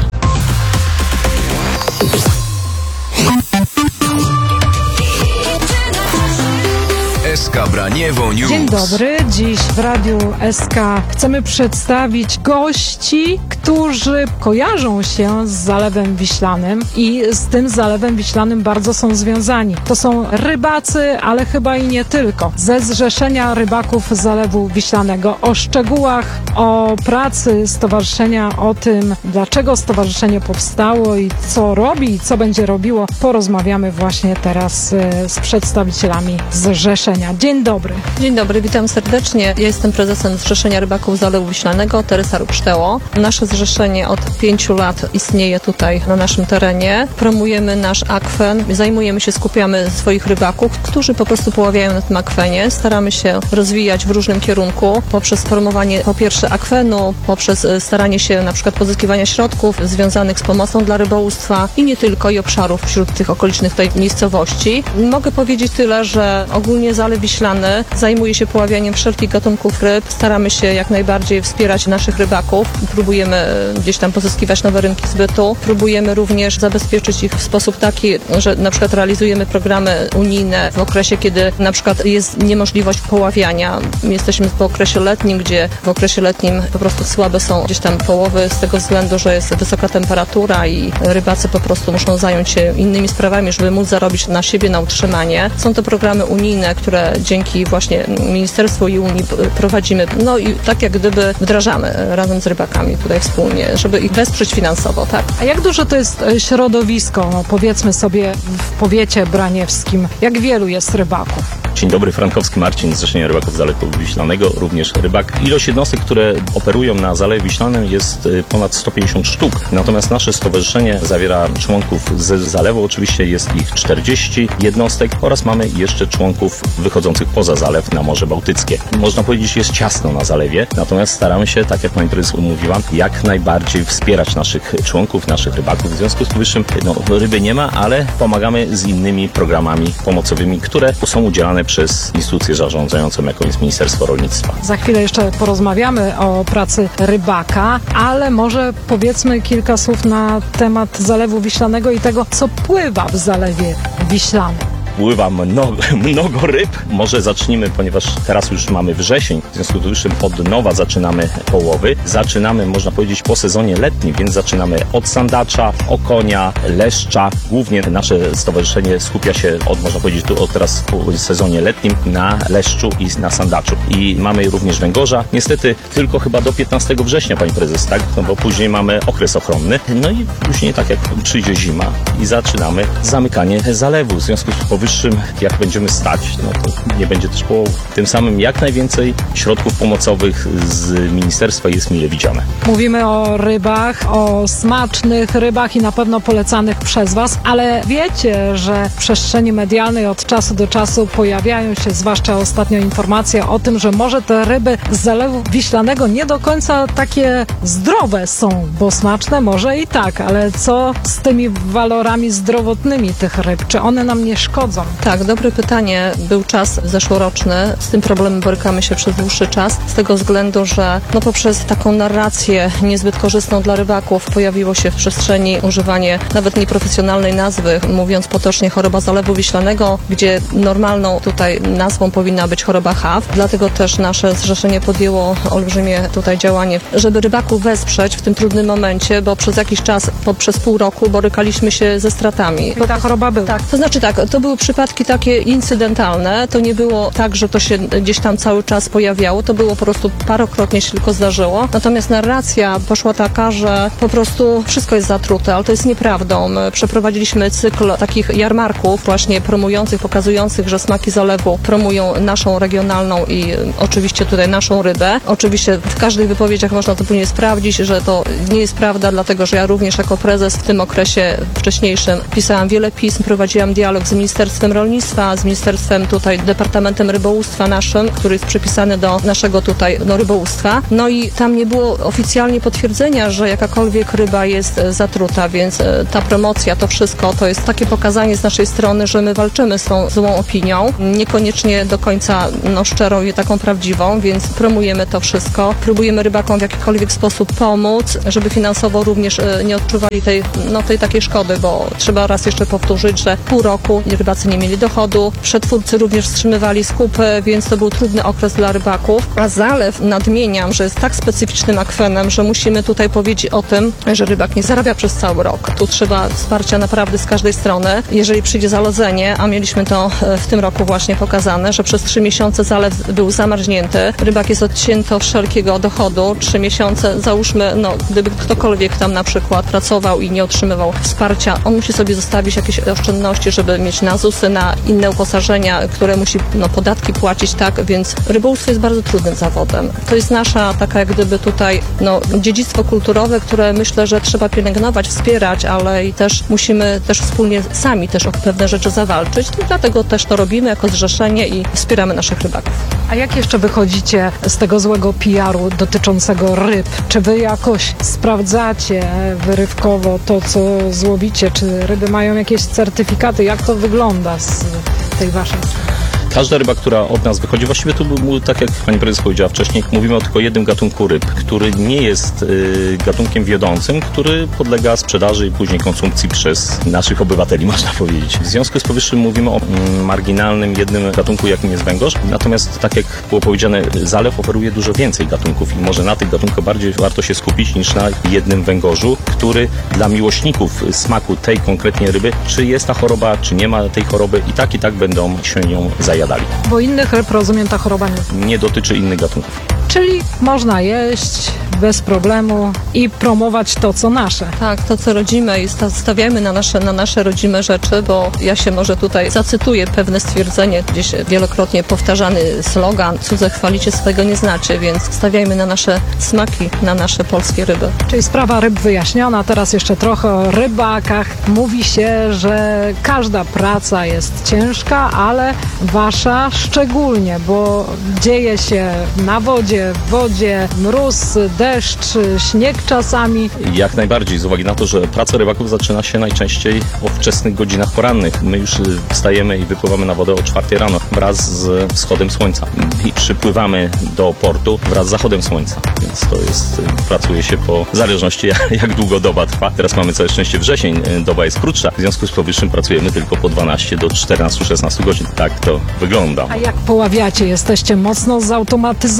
S K Braniewo News. Dzień dobry. Dziś w Radiu S K chcemy przedstawić gości, którzy kojarzą się z Zalewem Wiślanym i z tym Zalewem Wiślanym bardzo są związani. To są rybacy, ale chyba i nie tylko. Ze Zrzeszenia Rybaków Zalewu Wiślanego. O szczegółach, o pracy stowarzyszenia, o tym, dlaczego stowarzyszenie powstało i co robi i co będzie robiło, porozmawiamy właśnie teraz z przedstawicielami Zrzeszenia. Dzień dobry. Dzień dobry, witam serdecznie. Ja jestem prezesem Zrzeszenia Rybaków Zalewu Wiślanego, Teresa Rupszteło. Nasze zrzeszenie od pięciu lat istnieje tutaj na naszym terenie. Promujemy nasz akwen, zajmujemy się, skupiamy swoich rybaków, którzy po prostu poławiają na tym akwenie. Staramy się rozwijać w różnym kierunku poprzez formowanie po pierwsze akwenu, poprzez staranie się na przykład pozyskiwania środków związanych z pomocą dla rybołówstwa i nie tylko, i obszarów wśród tych okolicznych tej miejscowości. Mogę powiedzieć tyle, że ogólnie Zalew Wiślany zajmuje się poławianiem wszelkich gatunków ryb. Staramy się jak najbardziej wspierać naszych rybaków. Próbujemy gdzieś tam pozyskiwać nowe rynki zbytu. Próbujemy również zabezpieczyć ich w sposób taki, że na przykład realizujemy programy unijne w okresie, kiedy na przykład jest niemożliwość poławiania. Jesteśmy po okresie letnim, gdzie w okresie letnim po prostu słabe są gdzieś tam połowy z tego względu, że jest wysoka temperatura i rybacy po prostu muszą zająć się innymi sprawami, żeby móc zarobić na siebie, na utrzymanie. Są to programy unijne, które dzięki właśnie Ministerstwu i Unii prowadzimy, no i tak jak gdyby wdrażamy razem z rybakami tutaj wspólnie, żeby ich wesprzeć finansowo, tak? A jak duże to jest środowisko, no powiedzmy sobie w powiecie braniewskim, jak wielu jest rybaków? Dzień dobry, Frankowski Marcin, Zrzeszenie Rybaków Zalewu Wiślanego, również rybak. Ilość jednostek, które operują na Zalewie Wiślanym jest ponad sto pięćdziesiąt sztuk. Natomiast nasze stowarzyszenie zawiera członków ze zalewu, oczywiście jest ich czterdzieści jednostek oraz mamy jeszcze członków wychodzących poza zalew na Morze Bałtyckie. Można powiedzieć, jest ciasno na zalewie, natomiast staramy się, tak jak pani prezes mówiła, jak najbardziej wspierać naszych członków, naszych rybaków. W związku z powyższym, no, ryby nie ma, ale pomagamy z innymi programami pomocowymi, które są udzielane przez instytucję zarządzającą, jaką jest Ministerstwo Rolnictwa. Za chwilę jeszcze porozmawiamy o pracy rybaka, ale może powiedzmy kilka słów na temat Zalewu Wiślanego i tego, co pływa w Zalewie Wiślanym. Pływa mnogo, mnogo ryb. Może zacznijmy, ponieważ teraz już mamy wrzesień, w związku z tym od nowa zaczynamy połowy. Zaczynamy, można powiedzieć, po sezonie letnim, więc zaczynamy od sandacza, okonia, leszcza. Głównie nasze stowarzyszenie skupia się, od, można powiedzieć, tu od teraz po sezonie letnim na leszczu i na sandaczu. I mamy również węgorza. Niestety tylko chyba do piętnastego września, pani prezes, tak? No bo później mamy okres ochronny. No i później, tak jak przyjdzie zima i zaczynamy zamykanie zalewu. W związku z powyższym powyższym, jak będziemy stać, no to nie będzie też połowy. Tym samym jak najwięcej środków pomocowych z ministerstwa jest mile widziane. Mówimy o rybach, o smacznych rybach i na pewno polecanych przez Was, ale wiecie, że w przestrzeni medialnej od czasu do czasu pojawiają się, zwłaszcza ostatnio, informacje o tym, że może te ryby z Zalewu Wiślanego nie do końca takie zdrowe są, bo smaczne może i tak, ale co z tymi walorami zdrowotnymi tych ryb? Czy one nam nie szkodzą? Tak, dobre pytanie. Był czas zeszłoroczny. Z tym problemem borykamy się przez dłuższy czas, z tego względu, że no poprzez taką narrację niezbyt korzystną dla rybaków pojawiło się w przestrzeni używanie nawet nieprofesjonalnej nazwy, mówiąc potocznie choroba Zalewu Wiślanego, gdzie normalną tutaj nazwą powinna być choroba H A W. Dlatego też nasze zrzeszenie podjęło olbrzymie tutaj działanie, żeby rybaków wesprzeć w tym trudnym momencie, bo przez jakiś czas, po, przez pół roku borykaliśmy się ze stratami. I ta choroba była. Tak, to znaczy tak, to były przypadki takie incydentalne, to nie było tak, że to się gdzieś tam cały czas pojawiało, to było po prostu parokrotnie się tylko zdarzyło. Natomiast narracja poszła taka, że po prostu wszystko jest zatrute, ale to jest nieprawdą. My przeprowadziliśmy cykl takich jarmarków właśnie promujących, pokazujących, że smaki zalewu promują naszą regionalną i oczywiście tutaj naszą rybę. Oczywiście w każdych wypowiedziach można to później sprawdzić, że to nie jest prawda, dlatego że ja również jako prezes w tym okresie wcześniejszym pisałam wiele pism, prowadziłam dialog z Ministerstwem Rolnictwa, z Ministerstwem tutaj, Departamentem Rybołówstwa naszym, który jest przypisany do naszego tutaj no, rybołówstwa. No i tam nie było oficjalnie potwierdzenia, że jakakolwiek ryba jest zatruta, więc ta promocja, to wszystko, to jest takie pokazanie z naszej strony, że my walczymy z tą złą opinią, niekoniecznie do końca no, szczerą i taką prawdziwą, więc promujemy to wszystko. Próbujemy rybakom w jakikolwiek sposób pomóc, żeby finansowo również nie odczuwali tej, no, tej takiej szkody, bo trzeba raz jeszcze powtórzyć, że pół roku rybacy nie mieli dochodu, przetwórcy również wstrzymywali skupy, więc to był trudny okres dla rybaków. A zalew, nadmieniam, że jest tak specyficznym akwenem, że musimy tutaj powiedzieć o tym, że rybak nie zarabia przez cały rok. Tu trzeba wsparcia naprawdę z każdej strony. Jeżeli przyjdzie zalodzenie, a mieliśmy to w tym roku właśnie pokazane, że przez trzy miesiące zalew był zamarznięty, rybak jest odcięty od wszelkiego dochodu. Trzy miesiące, załóżmy, no gdyby ktokolwiek tam na przykład pracował i nie otrzymywał wsparcia, on musi sobie zostawić jakieś oszczędności, żeby mieć na zusy, na inne uposażenia, które musi no, podatki płacić, tak, więc rybołówstwo jest bardzo trudnym zawodem. To jest nasza taka jak gdyby tutaj no, dziedzictwo kulturowe, które myślę, że trzeba pielęgnować, wspierać, ale i też musimy też wspólnie sami też o pewne rzeczy zawalczyć. I dlatego też to robimy jako zrzeszenie i wspieramy naszych rybaków. A jak jeszcze wychodzicie z tego złego P R u dotyczącego ryb? Czy wy jakoś sprawdzacie wyrywkowo to, co złowicie? Czy ryby mają jakieś certyfikaty? Jak to wygląda z tej waszej strony? Każda ryba, która od nas wychodzi, właściwie tu, tak jak pani prezes powiedziała wcześniej, mówimy o tylko jednym gatunku ryb, który nie jest y, gatunkiem wiodącym, który podlega sprzedaży i później konsumpcji przez naszych obywateli, można powiedzieć. W związku z powyższym mówimy o mm, marginalnym jednym gatunku, jakim jest węgorz. Natomiast, tak jak było powiedziane, zalew oferuje dużo więcej gatunków i może na tych gatunkach bardziej warto się skupić niż na jednym węgorzu, który dla miłośników smaku tej konkretnie ryby, czy jest ta choroba, czy nie ma tej choroby, i tak i tak będą się nią zajadali. Bo innych ryb, rozumiem, ta choroba nie. Nie dotyczy innych gatunków. Czyli można jeść bez problemu i promować to, co nasze. Tak, to, co rodzime i stawiamy na nasze, na nasze rodzime rzeczy, bo ja się może tutaj zacytuję pewne stwierdzenie, gdzieś wielokrotnie powtarzany slogan: cudze chwalicie, swego nie znacie, więc stawiajmy na nasze smaki, na nasze polskie ryby. Czyli sprawa ryb wyjaśniona, teraz jeszcze trochę o rybakach. Mówi się, że każda praca jest ciężka, ale wasza szczególnie, bo dzieje się na wodzie, w wodzie, mróz, deszcz, śnieg czasami. Jak najbardziej, z uwagi na to, że praca rybaków zaczyna się najczęściej o wczesnych godzinach porannych. My już wstajemy i wypływamy na wodę o czwartej rano wraz z wschodem słońca i przypływamy do portu wraz z zachodem słońca, więc to jest, pracuje się po zależności jak, jak długo doba trwa. Teraz mamy całe szczęście wrzesień, doba jest krótsza, w związku z powyższym pracujemy tylko po dwanaście do czternastu szesnastu godzin. Tak to wygląda. A jak poławiacie? Jesteście mocno zautomatyzowani?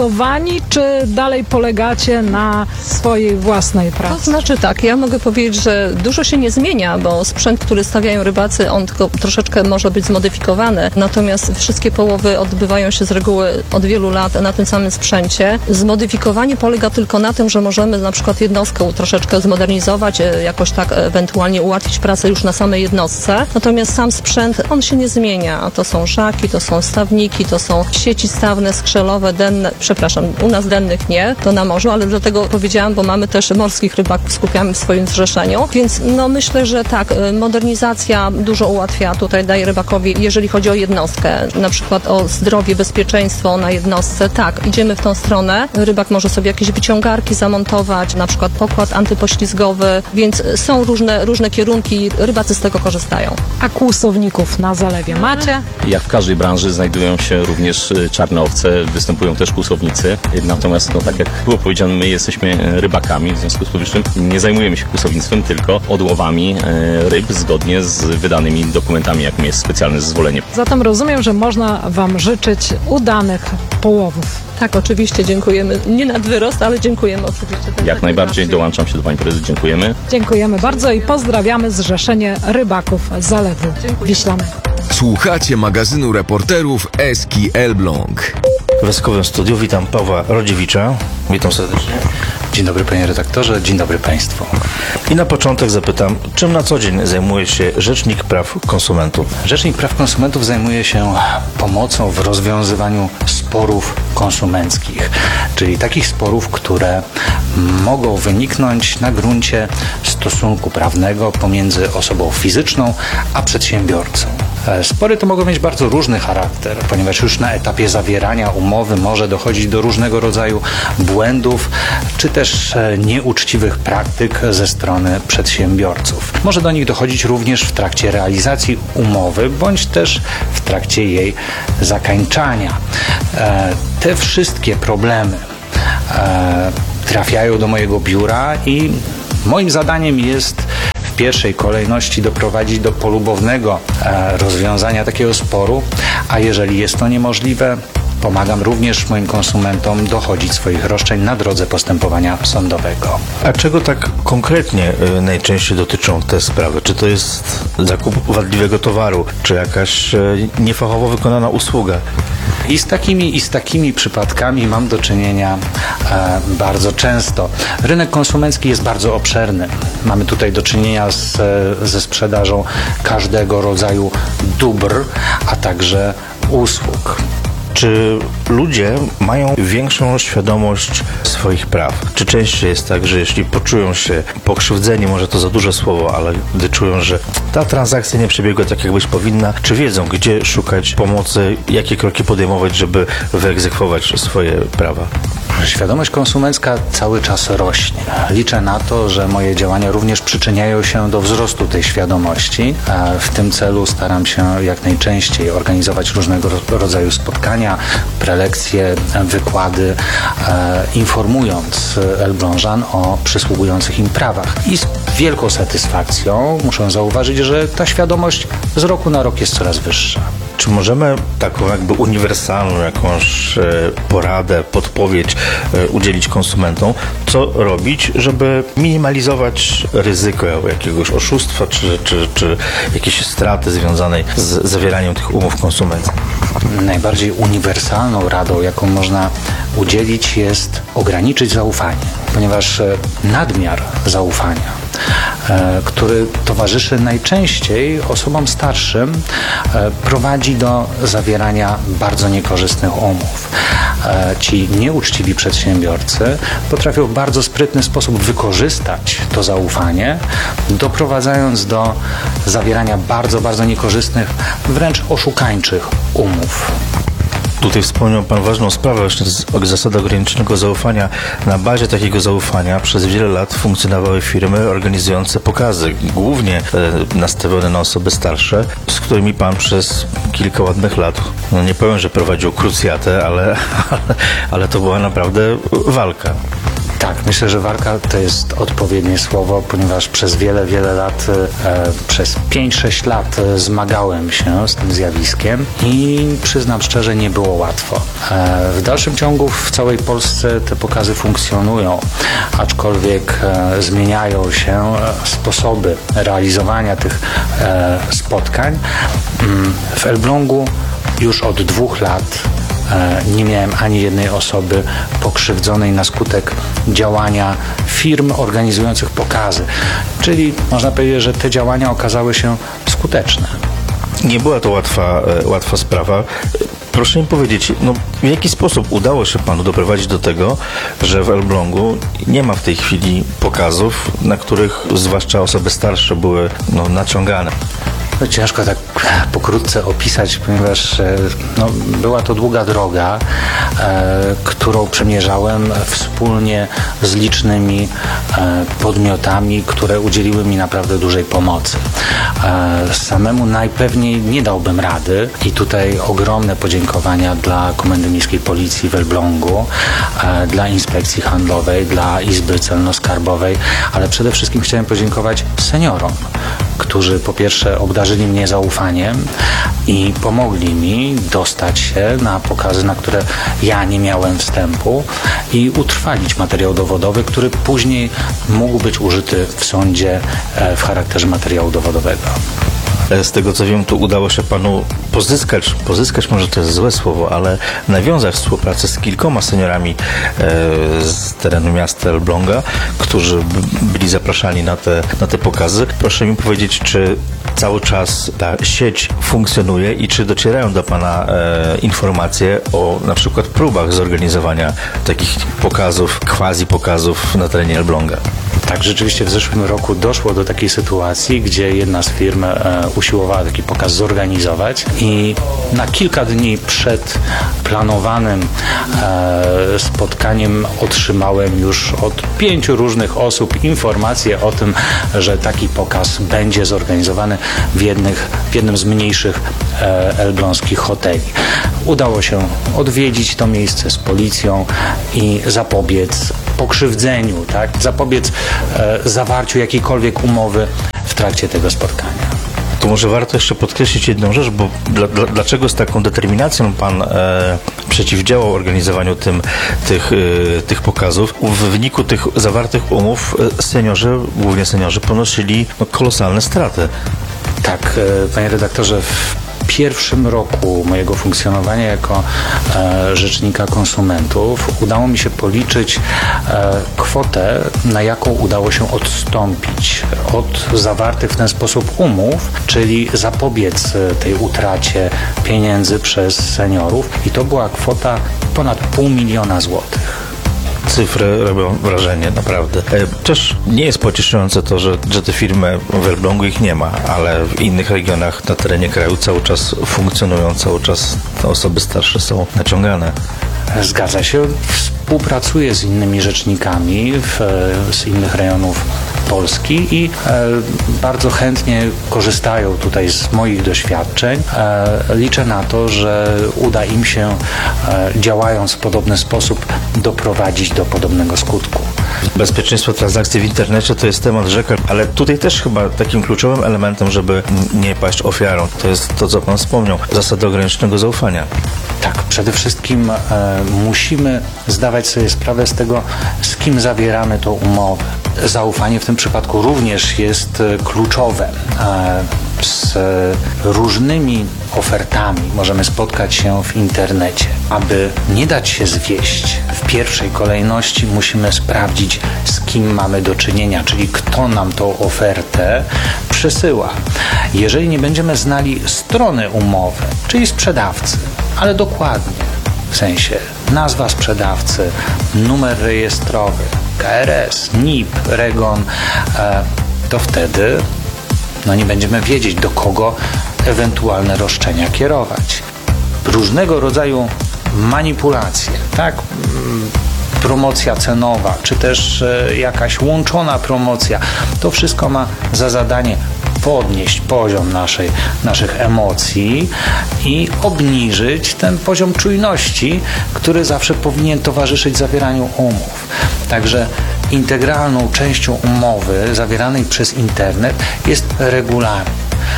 pełni, czy dalej polegacie na swojej własnej To pracy? znaczy tak, ja mogę powiedzieć, że dużo się nie zmienia, bo sprzęt, który stawiają rybacy, on tylko troszeczkę może być zmodyfikowany, natomiast wszystkie połowy odbywają się z reguły od wielu lat na tym samym sprzęcie. Zmodyfikowanie polega tylko na tym, że możemy na przykład jednostkę troszeczkę zmodernizować, e, jakoś tak ewentualnie ułatwić pracę już na samej jednostce, natomiast sam sprzęt, on się nie zmienia. To są żaki, to są stawniki, to są sieci stawne, skrzelowe, denne, przepraszam, u nas dennych nie, to na morzu, ale dlatego powiedziałam, bo mamy też morskich rybaków, skupiamy w swoim zrzeszeniu, więc no myślę, że tak, modernizacja dużo ułatwia, tutaj daje rybakowi, jeżeli chodzi o jednostkę, na przykład o zdrowie, bezpieczeństwo na jednostce, tak, idziemy w tą stronę, rybak może sobie jakieś wyciągarki zamontować, na przykład pokład antypoślizgowy, więc są różne, różne kierunki, rybacy z tego korzystają. A kłusowników na zalewie macie? Jak w każdej branży znajdują się również y, czarne owce, występują też kłusownicy. Natomiast, no, tak jak było powiedziane, my jesteśmy rybakami, w związku z powyższym nie zajmujemy się kłusownictwem, tylko odłowami y, ryb zgodnie z wydanymi dokumentami, jakim jest specjalne zezwolenie. Zatem rozumiem, że można Wam życzyć udanych połowów. Tak, oczywiście dziękujemy. Nie nad wyrost, ale dziękujemy oczywiście. Tak, Jak tak najbardziej dołączam się do Pani Prezydent. Dziękujemy. Dziękujemy bardzo i pozdrawiamy Zrzeszenie Rybaków Zalewu Wiślanego. Słuchacie magazynu reporterów Eski Elbląg. W Eskowym Studiu witam Pawła Rodziewicza. Witam serdecznie. Dzień dobry panie redaktorze, dzień dobry państwu. I na początek zapytam, czym na co dzień zajmuje się Rzecznik Praw Konsumentów? Rzecznik Praw Konsumentów zajmuje się pomocą w rozwiązywaniu sporów konsumenckich, czyli takich sporów, które mogą wyniknąć na gruncie stosunku prawnego pomiędzy osobą fizyczną a przedsiębiorcą. Spory to mogą mieć bardzo różny charakter, ponieważ już na etapie zawierania umowy może dochodzić do różnego rodzaju błędów, czy też nieuczciwych praktyk ze strony przedsiębiorców. Może do nich dochodzić również w trakcie realizacji umowy, bądź też w trakcie jej zakańczania. Te wszystkie problemy trafiają do mojego biura i moim zadaniem jest w pierwszej kolejności doprowadzić do polubownego rozwiązania takiego sporu, a jeżeli jest to niemożliwe, pomagam również moim konsumentom dochodzić swoich roszczeń na drodze postępowania sądowego. A czego tak konkretnie y, najczęściej dotyczą te sprawy? Czy to jest zakup wadliwego towaru, czy jakaś y, niefachowo wykonana usługa? I z takimi, i z takimi przypadkami mam do czynienia e, bardzo często. Rynek konsumencki jest bardzo obszerny. Mamy tutaj do czynienia z, ze sprzedażą każdego rodzaju dóbr, a także usług. Czy ludzie mają większą świadomość swoich praw? Czy częściej jest tak, że jeśli poczują się pokrzywdzeni, może to za duże słowo, ale gdy czują, że ta transakcja nie przebiegła tak, jak być powinna, czy wiedzą, gdzie szukać pomocy, jakie kroki podejmować, żeby wyegzekwować swoje prawa? Świadomość konsumencka cały czas rośnie. Liczę na to, że moje działania również przyczyniają się do wzrostu tej świadomości. W tym celu staram się jak najczęściej organizować różnego rodzaju spotkania, prelekcje, wykłady, informując Elblążan o przysługujących im prawach. I z wielką satysfakcją muszę zauważyć, że ta świadomość z roku na rok jest coraz wyższa. Czy możemy taką jakby uniwersalną jakąś e, poradę, podpowiedź e, udzielić konsumentom, co robić, żeby minimalizować ryzyko jakiegoś oszustwa, czy, czy, czy jakiejś straty związanej z zawieraniem tych umów konsumenckich? Najbardziej uniwersalną radą, jaką można udzielić, jest ograniczyć zaufanie, ponieważ nadmiar zaufania, który towarzyszy najczęściej osobom starszym, prowadzi do zawierania bardzo niekorzystnych umów. Ci nieuczciwi przedsiębiorcy potrafią w bardzo sprytny sposób wykorzystać to zaufanie, doprowadzając do zawierania bardzo, bardzo niekorzystnych, wręcz oszukańczych umów. Tutaj wspomniał Pan ważną sprawę, właśnie zasada ograniczonego zaufania. Na bazie takiego zaufania przez wiele lat funkcjonowały firmy organizujące pokazy, głównie e, nastawione na osoby starsze, z którymi Pan przez kilka ładnych lat, no nie powiem, że prowadził krucjatę, ale, ale, ale to była naprawdę walka. Tak, myślę, że warka to jest odpowiednie słowo, ponieważ przez wiele, wiele lat, e, przez pięć sześć lat e, zmagałem się z tym zjawiskiem i przyznam szczerze, nie było łatwo. E, w dalszym ciągu w całej Polsce te pokazy funkcjonują, aczkolwiek e, zmieniają się sposoby realizowania tych e, spotkań. W Elblągu już od dwóch lat nie miałem ani jednej osoby pokrzywdzonej na skutek działania firm organizujących pokazy. Czyli można powiedzieć, że te działania okazały się skuteczne. Nie była to łatwa, łatwa sprawa. Proszę mi powiedzieć, no, w jaki sposób udało się panu doprowadzić do tego, że w Elblągu nie ma w tej chwili pokazów, na których zwłaszcza osoby starsze były no, naciągane? No, ciężko tak pokrótce opisać, ponieważ no, była to długa droga, e, którą przemierzałem wspólnie z licznymi e, podmiotami, które udzieliły mi naprawdę dużej pomocy. E, samemu najpewniej nie dałbym rady i tutaj ogromne podziękowania dla Komendy Miejskiej Policji w Elblągu, e, dla Inspekcji Handlowej, dla Izby Celno-Skarbowej, ale przede wszystkim chciałem podziękować seniorom, którzy po pierwsze obdarzyli mnie zaufaniem i pomogli mi dostać się na pokazy, na które ja nie miałem wstępu i utrwalić materiał dowodowy, który później mógł być użyty w sądzie w charakterze materiału dowodowego. Z tego co wiem, tu udało się panu pozyskać, pozyskać może to jest złe słowo, ale nawiązać współpracę z kilkoma seniorami e, z terenu miasta Elbląga, którzy byli zapraszani na te, na te pokazy. Proszę mi powiedzieć, czy cały czas ta sieć funkcjonuje i czy docierają do pana e, informacje o na przykład próbach zorganizowania takich pokazów, quasi pokazów na terenie Elbląga? Tak, rzeczywiście w zeszłym roku doszło do takiej sytuacji, gdzie jedna z firm e, usiłowała taki pokaz zorganizować i na kilka dni przed planowanym e, spotkaniem otrzymałem już od pięciu różnych osób informacje o tym, że taki pokaz będzie zorganizowany w, jednych, w jednym z mniejszych e, elbląskich hoteli. Udało się odwiedzić to miejsce z policją i zapobiec pokrzywdzeniu, tak? zapobiec e, zawarciu jakiejkolwiek umowy w trakcie tego spotkania. To może warto jeszcze podkreślić jedną rzecz, bo dla, dla, dlaczego z taką determinacją pan e, przeciwdziałał organizowaniu tym, tych, e, tych pokazów? W wyniku tych zawartych umów seniorzy, głównie seniorzy, ponosili no, kolosalne straty. Tak, e, panie redaktorze, w W pierwszym roku mojego funkcjonowania jako e, rzecznika konsumentów udało mi się policzyć e, kwotę, na jaką udało się odstąpić od zawartych w ten sposób umów, czyli zapobiec tej utracie pieniędzy przez seniorów i to była kwota ponad pół miliona złotych. Cyfry robią wrażenie, naprawdę. Też nie jest pocieszające to, że, że te firmy w Elblągu ich nie ma, ale w innych regionach na terenie kraju cały czas funkcjonują, cały czas te osoby starsze są naciągane. Zgadza się. Współpracuję z innymi rzecznikami w, z innych rejonów Polski i e, bardzo chętnie korzystają tutaj z moich doświadczeń. E, liczę na to, że uda im się, e, działając w podobny sposób, doprowadzić do podobnego skutku. Bezpieczeństwo transakcji w internecie to jest temat rzeka, ale tutaj też chyba takim kluczowym elementem, żeby nie paść ofiarą, to jest to, co pan wspomniał, zasada ograniczonego zaufania. Tak, przede wszystkim e, musimy zdawać sobie sprawę z tego, z kim zawieramy tą umowę. Zaufanie w tym przypadku również jest e, kluczowe. E, z e, różnymi ofertami możemy spotkać się w internecie. Aby nie dać się zwieść, w pierwszej kolejności musimy sprawdzić, z kim mamy do czynienia, czyli kto nam tą ofertę przesyła. Jeżeli nie będziemy znali strony umowy, czyli sprzedawcy, ale dokładnie, w sensie nazwa sprzedawcy, numer rejestrowy, K R S, N I P, REGON, e, to wtedy no nie będziemy wiedzieć, do kogo ewentualne roszczenia kierować. Różnego rodzaju manipulacje, tak? Promocja cenowa, czy też e, jakaś łączona promocja, to wszystko ma za zadanie podnieść poziom naszej, naszych emocji i obniżyć ten poziom czujności, który zawsze powinien towarzyszyć zawieraniu umów. Także integralną częścią umowy zawieranej przez internet jest regulamin.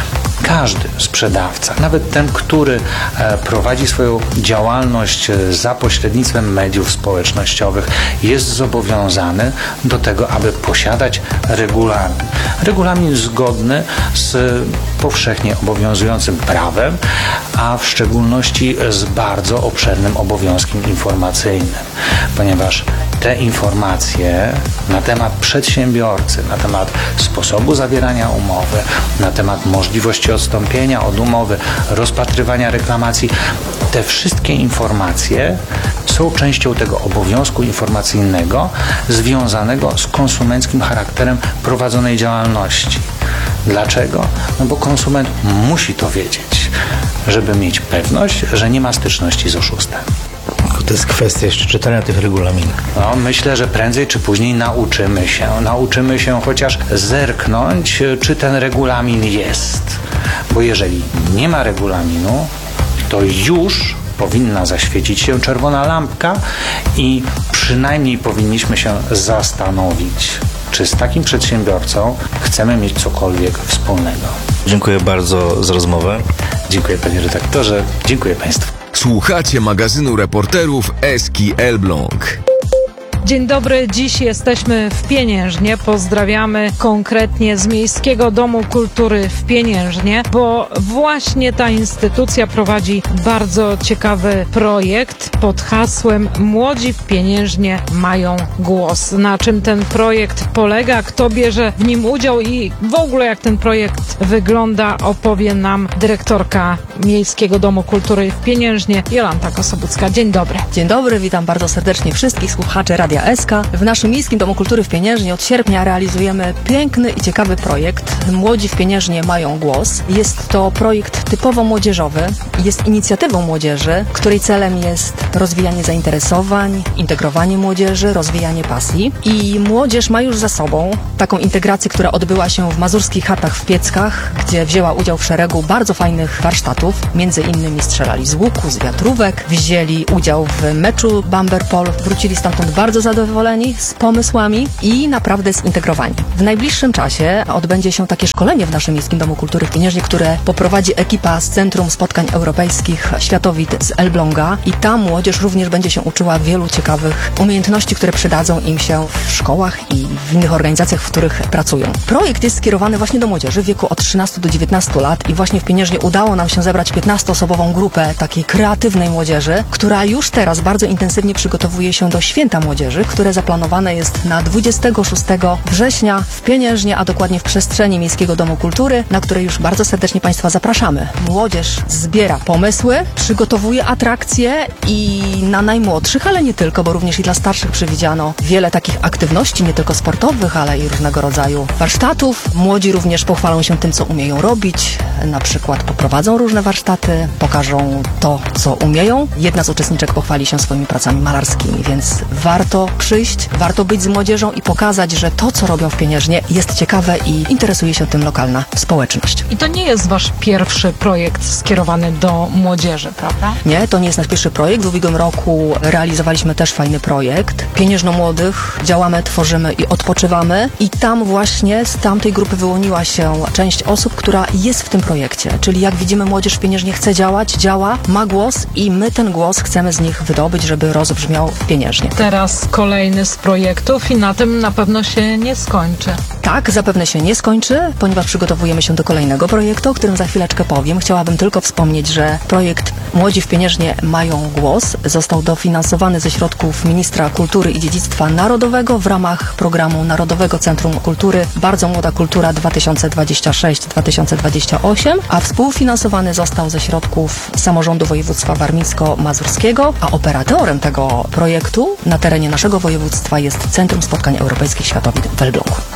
Każdy sprzedawca, nawet ten, który prowadzi swoją działalność za pośrednictwem mediów społecznościowych, jest zobowiązany do tego, aby posiadać regulamin. Regulamin zgodny z powszechnie obowiązującym prawem, a w szczególności z bardzo obszernym obowiązkiem informacyjnym, ponieważ te informacje na temat przedsiębiorcy, na temat sposobu zawierania umowy, na temat możliwości odstąpienia od umowy, rozpatrywania reklamacji, te wszystkie informacje są częścią tego obowiązku informacyjnego związanego z konsumenckim charakterem prowadzonej działalności. Dlaczego? No bo konsument musi to wiedzieć, żeby mieć pewność, że nie ma styczności z oszustem. To jest kwestia jeszcze czytania tych regulaminów. No, myślę, że prędzej czy później nauczymy się. Nauczymy się chociaż zerknąć, czy ten regulamin jest. Bo jeżeli nie ma regulaminu, to już powinna zaświecić się czerwona lampka i przynajmniej powinniśmy się zastanowić, czy z takim przedsiębiorcą chcemy mieć cokolwiek wspólnego. Dziękuję bardzo za rozmowę. Dziękuję, panie redaktorze. Dziękuję państwu. Słuchacie magazynu reporterów Eski Elbląg. Dzień dobry, dziś jesteśmy w Pieniężnie. Pozdrawiamy konkretnie z Miejskiego Domu Kultury w Pieniężnie, bo właśnie ta instytucja prowadzi bardzo ciekawy projekt pod hasłem Młodzi w Pieniężnie mają głos. Na czym ten projekt polega, kto bierze w nim udział i w ogóle jak ten projekt wygląda, opowie nam dyrektorka Miejskiego Domu Kultury w Pieniężnie, Jolanta Kosobucka. Dzień dobry. Dzień dobry, witam bardzo serdecznie wszystkich słuchaczy Radia S K. W naszym Miejskim Domu Kultury w Pieniężnie od sierpnia realizujemy piękny i ciekawy projekt Młodzi w Pieniężnie mają głos. Jest to projekt typowo młodzieżowy, jest inicjatywą młodzieży, której celem jest rozwijanie zainteresowań, integrowanie młodzieży, rozwijanie pasji. I młodzież ma już za sobą taką integrację, która odbyła się w mazurskich chatach w Pieckach, gdzie wzięła udział w szeregu bardzo fajnych warsztatów. Między innymi strzelali z łuku, z wiatrówek, wzięli udział w meczu Bamber Pol, wrócili stamtąd bardzo zadowoleni, z pomysłami i naprawdę zintegrowani. W najbliższym czasie odbędzie się takie szkolenie w naszym Miejskim Domu Kultury w Pieniężnie, które poprowadzi ekipa z Centrum Spotkań Europejskich Światowit z Elbląga i ta młodzież również będzie się uczyła wielu ciekawych umiejętności, które przydadzą im się w szkołach i w innych organizacjach, w których pracują. Projekt jest skierowany właśnie do młodzieży w wieku od trzynastu do dziewiętnastu lat i właśnie w Pieniężnie udało nam się zebrać piętnastoosobową grupę takiej kreatywnej młodzieży, która już teraz bardzo intensywnie przygotowuje się do Święta Młodzieży, które zaplanowane jest na dwudziestego szóstego września w Pieniężnie, a dokładnie w przestrzeni Miejskiego Domu Kultury, na której już bardzo serdecznie Państwa zapraszamy. Młodzież zbiera pomysły, przygotowuje atrakcje i na najmłodszych, ale nie tylko, bo również i dla starszych przewidziano wiele takich aktywności, nie tylko sportowych, ale i różnego rodzaju warsztatów. Młodzi również pochwalą się tym, co umieją robić, na przykład poprowadzą różne warsztaty, pokażą to, co umieją. Jedna z uczestniczek pochwali się swoimi pracami malarskimi, więc warto przyjść, warto być z młodzieżą i pokazać, że to, co robią w Pieniężnie, jest ciekawe i interesuje się tym lokalna społeczność. I to nie jest wasz pierwszy projekt skierowany do młodzieży, prawda? Nie, to nie jest nasz pierwszy projekt. W ubiegłym roku realizowaliśmy też fajny projekt. Pieniężno Młodych. Działamy, tworzymy i odpoczywamy. I tam właśnie z tamtej grupy wyłoniła się część osób, która jest w tym projekcie. Czyli jak widzimy, młodzież w Pieniężnie chce działać, działa, ma głos i my ten głos chcemy z nich wydobyć, żeby rozbrzmiał w Pieniężnie. Teraz kolejny z projektów i na tym na pewno się nie skończy. Tak, zapewne się nie skończy, ponieważ przygotowujemy się do kolejnego projektu, o którym za chwileczkę powiem. Chciałabym tylko wspomnieć, że projekt Młodzi w Pieniężnie mają głos został dofinansowany ze środków Ministra Kultury i Dziedzictwa Narodowego w ramach programu Narodowego Centrum Kultury Bardzo Młoda Kultura dwa tysiące dwadzieścia sześć dwa tysiące dwadzieścia osiem, a współfinansowany został ze środków Samorządu Województwa Warmińsko-Mazurskiego, a operatorem tego projektu na terenie naszego województwa jest Centrum Spotkań Europejskich Światowit w Elblągu.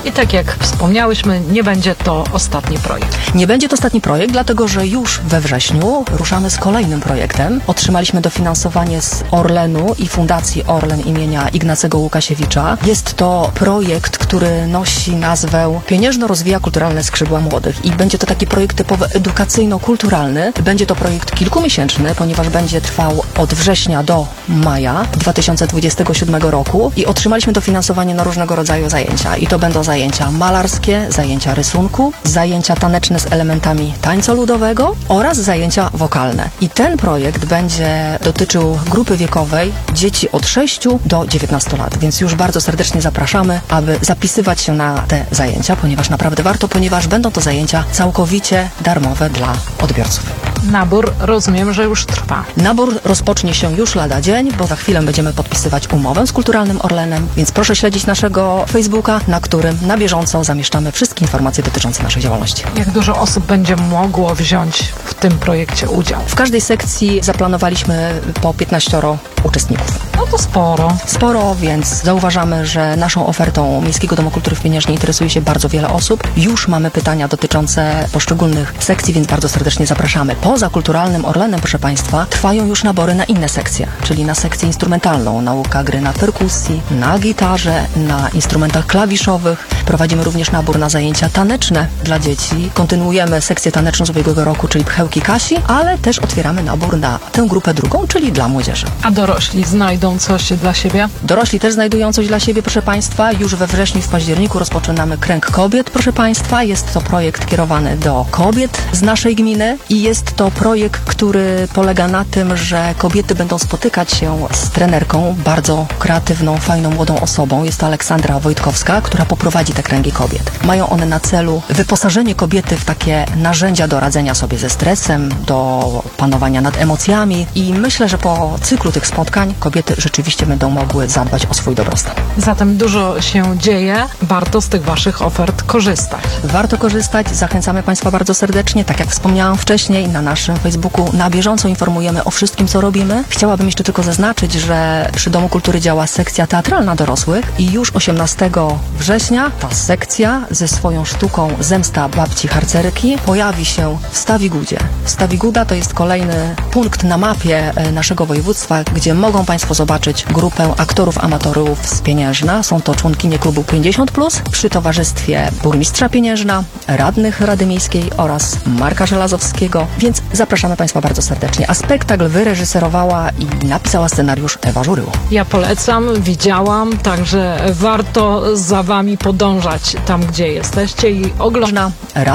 I tak jak wspomniałyśmy, nie będzie to ostatni projekt. Nie będzie to ostatni projekt, dlatego że już we wrześniu ruszamy z kolejnym projektem. Otrzymaliśmy dofinansowanie z Orlenu i Fundacji Orlen imienia Ignacego Łukasiewicza. Jest to projekt, który nosi nazwę Pieniężno rozwija kulturalne skrzydła młodych i będzie to taki projekt typowo edukacyjno-kulturalny. Będzie to projekt kilkumiesięczny, ponieważ będzie trwał od września do maja dwa tysiące dwudziestego siódmego roku i otrzymaliśmy dofinansowanie na różnego rodzaju zajęcia. I to będą zajęcia malarskie, zajęcia rysunku, zajęcia taneczne z elementami tańca ludowego oraz zajęcia wokalne. I ten projekt będzie dotyczył grupy wiekowej dzieci od sześciu do dziewiętnastu lat, więc już bardzo serdecznie zapraszamy, aby zapisywać się na te zajęcia, ponieważ naprawdę warto, ponieważ będą to zajęcia całkowicie darmowe dla odbiorców. Nabór, rozumiem, że już trwa. Nabór rozpocznie się już lada dzień, bo za chwilę będziemy podpisywać umowę z Kulturalnym Orlenem, więc proszę śledzić naszego Facebooka, na którym na bieżąco zamieszczamy wszystkie informacje dotyczące naszej działalności. Jak dużo osób będzie mogło wziąć w tym projekcie udział? W każdej sekcji zaplanowaliśmy po piętnaścioro uczestników. No to sporo. Sporo, więc zauważamy, że naszą ofertą Miejskiego Domu Kultury w Pieniężnie interesuje się bardzo wiele osób. Już mamy pytania dotyczące poszczególnych sekcji, więc bardzo serdecznie zapraszamy. Poza Kulturalnym Orlenem, proszę Państwa, trwają już nabory na inne sekcje, czyli na sekcję instrumentalną, nauka gry na perkusji, na gitarze, na instrumentach klawiszowych. Prowadzimy również nabór na zajęcia taneczne dla dzieci. Kontynuujemy sekcję taneczną z ubiegłego roku, czyli Pchełki Kasi, ale też otwieramy nabór na tę grupę drugą, czyli dla młodzieży. A dorośli znajdą coś dla siebie? Dorośli też znajdują coś dla siebie, proszę Państwa. Już we wrześniu, w październiku rozpoczynamy Kręg Kobiet, proszę Państwa. Jest to projekt kierowany do kobiet z naszej gminy i jest to projekt, który polega na tym, że kobiety będą spotykać się z trenerką, bardzo kreatywną, fajną, młodą osobą. Jest to Aleksandra Wojtkowska, która poprowadzi te kręgi kobiet. Mają one na celu wyposażenie kobiety w takie narzędzia do radzenia sobie ze stresem, do panowania nad emocjami i myślę, że po cyklu tych spotkań kobiety rzeczywiście będą mogły zadbać o swój dobrostan. Zatem dużo się dzieje, warto z tych Waszych ofert korzystać. Warto korzystać, zachęcamy Państwa bardzo serdecznie, tak jak wspomniałam wcześniej, na naszym Facebooku na bieżąco informujemy o wszystkim, co robimy. Chciałabym jeszcze tylko zaznaczyć, że przy Domu Kultury działa sekcja teatralna dorosłych i już osiemnastego września ta sekcja ze swoją sztuką Zemsta babci harcerki pojawi się w Stawigudzie. Stawiguda to jest kolejny punkt na mapie naszego województwa, gdzie mogą Państwo zobaczyć grupę aktorów amatorów z Pieniężna. Są to członkinie klubu pięćdziesiąt plus przy towarzystwie burmistrza Pieniężna, radnych Rady Miejskiej oraz Marka Żelazowskiego, więc zapraszamy Państwa bardzo serdecznie. A spektakl wyreżyserowała i napisała scenariusz Ewa Żuryło. Ja polecam, widziałam, także warto za Wami podążać tam, gdzie jesteście i oglądać.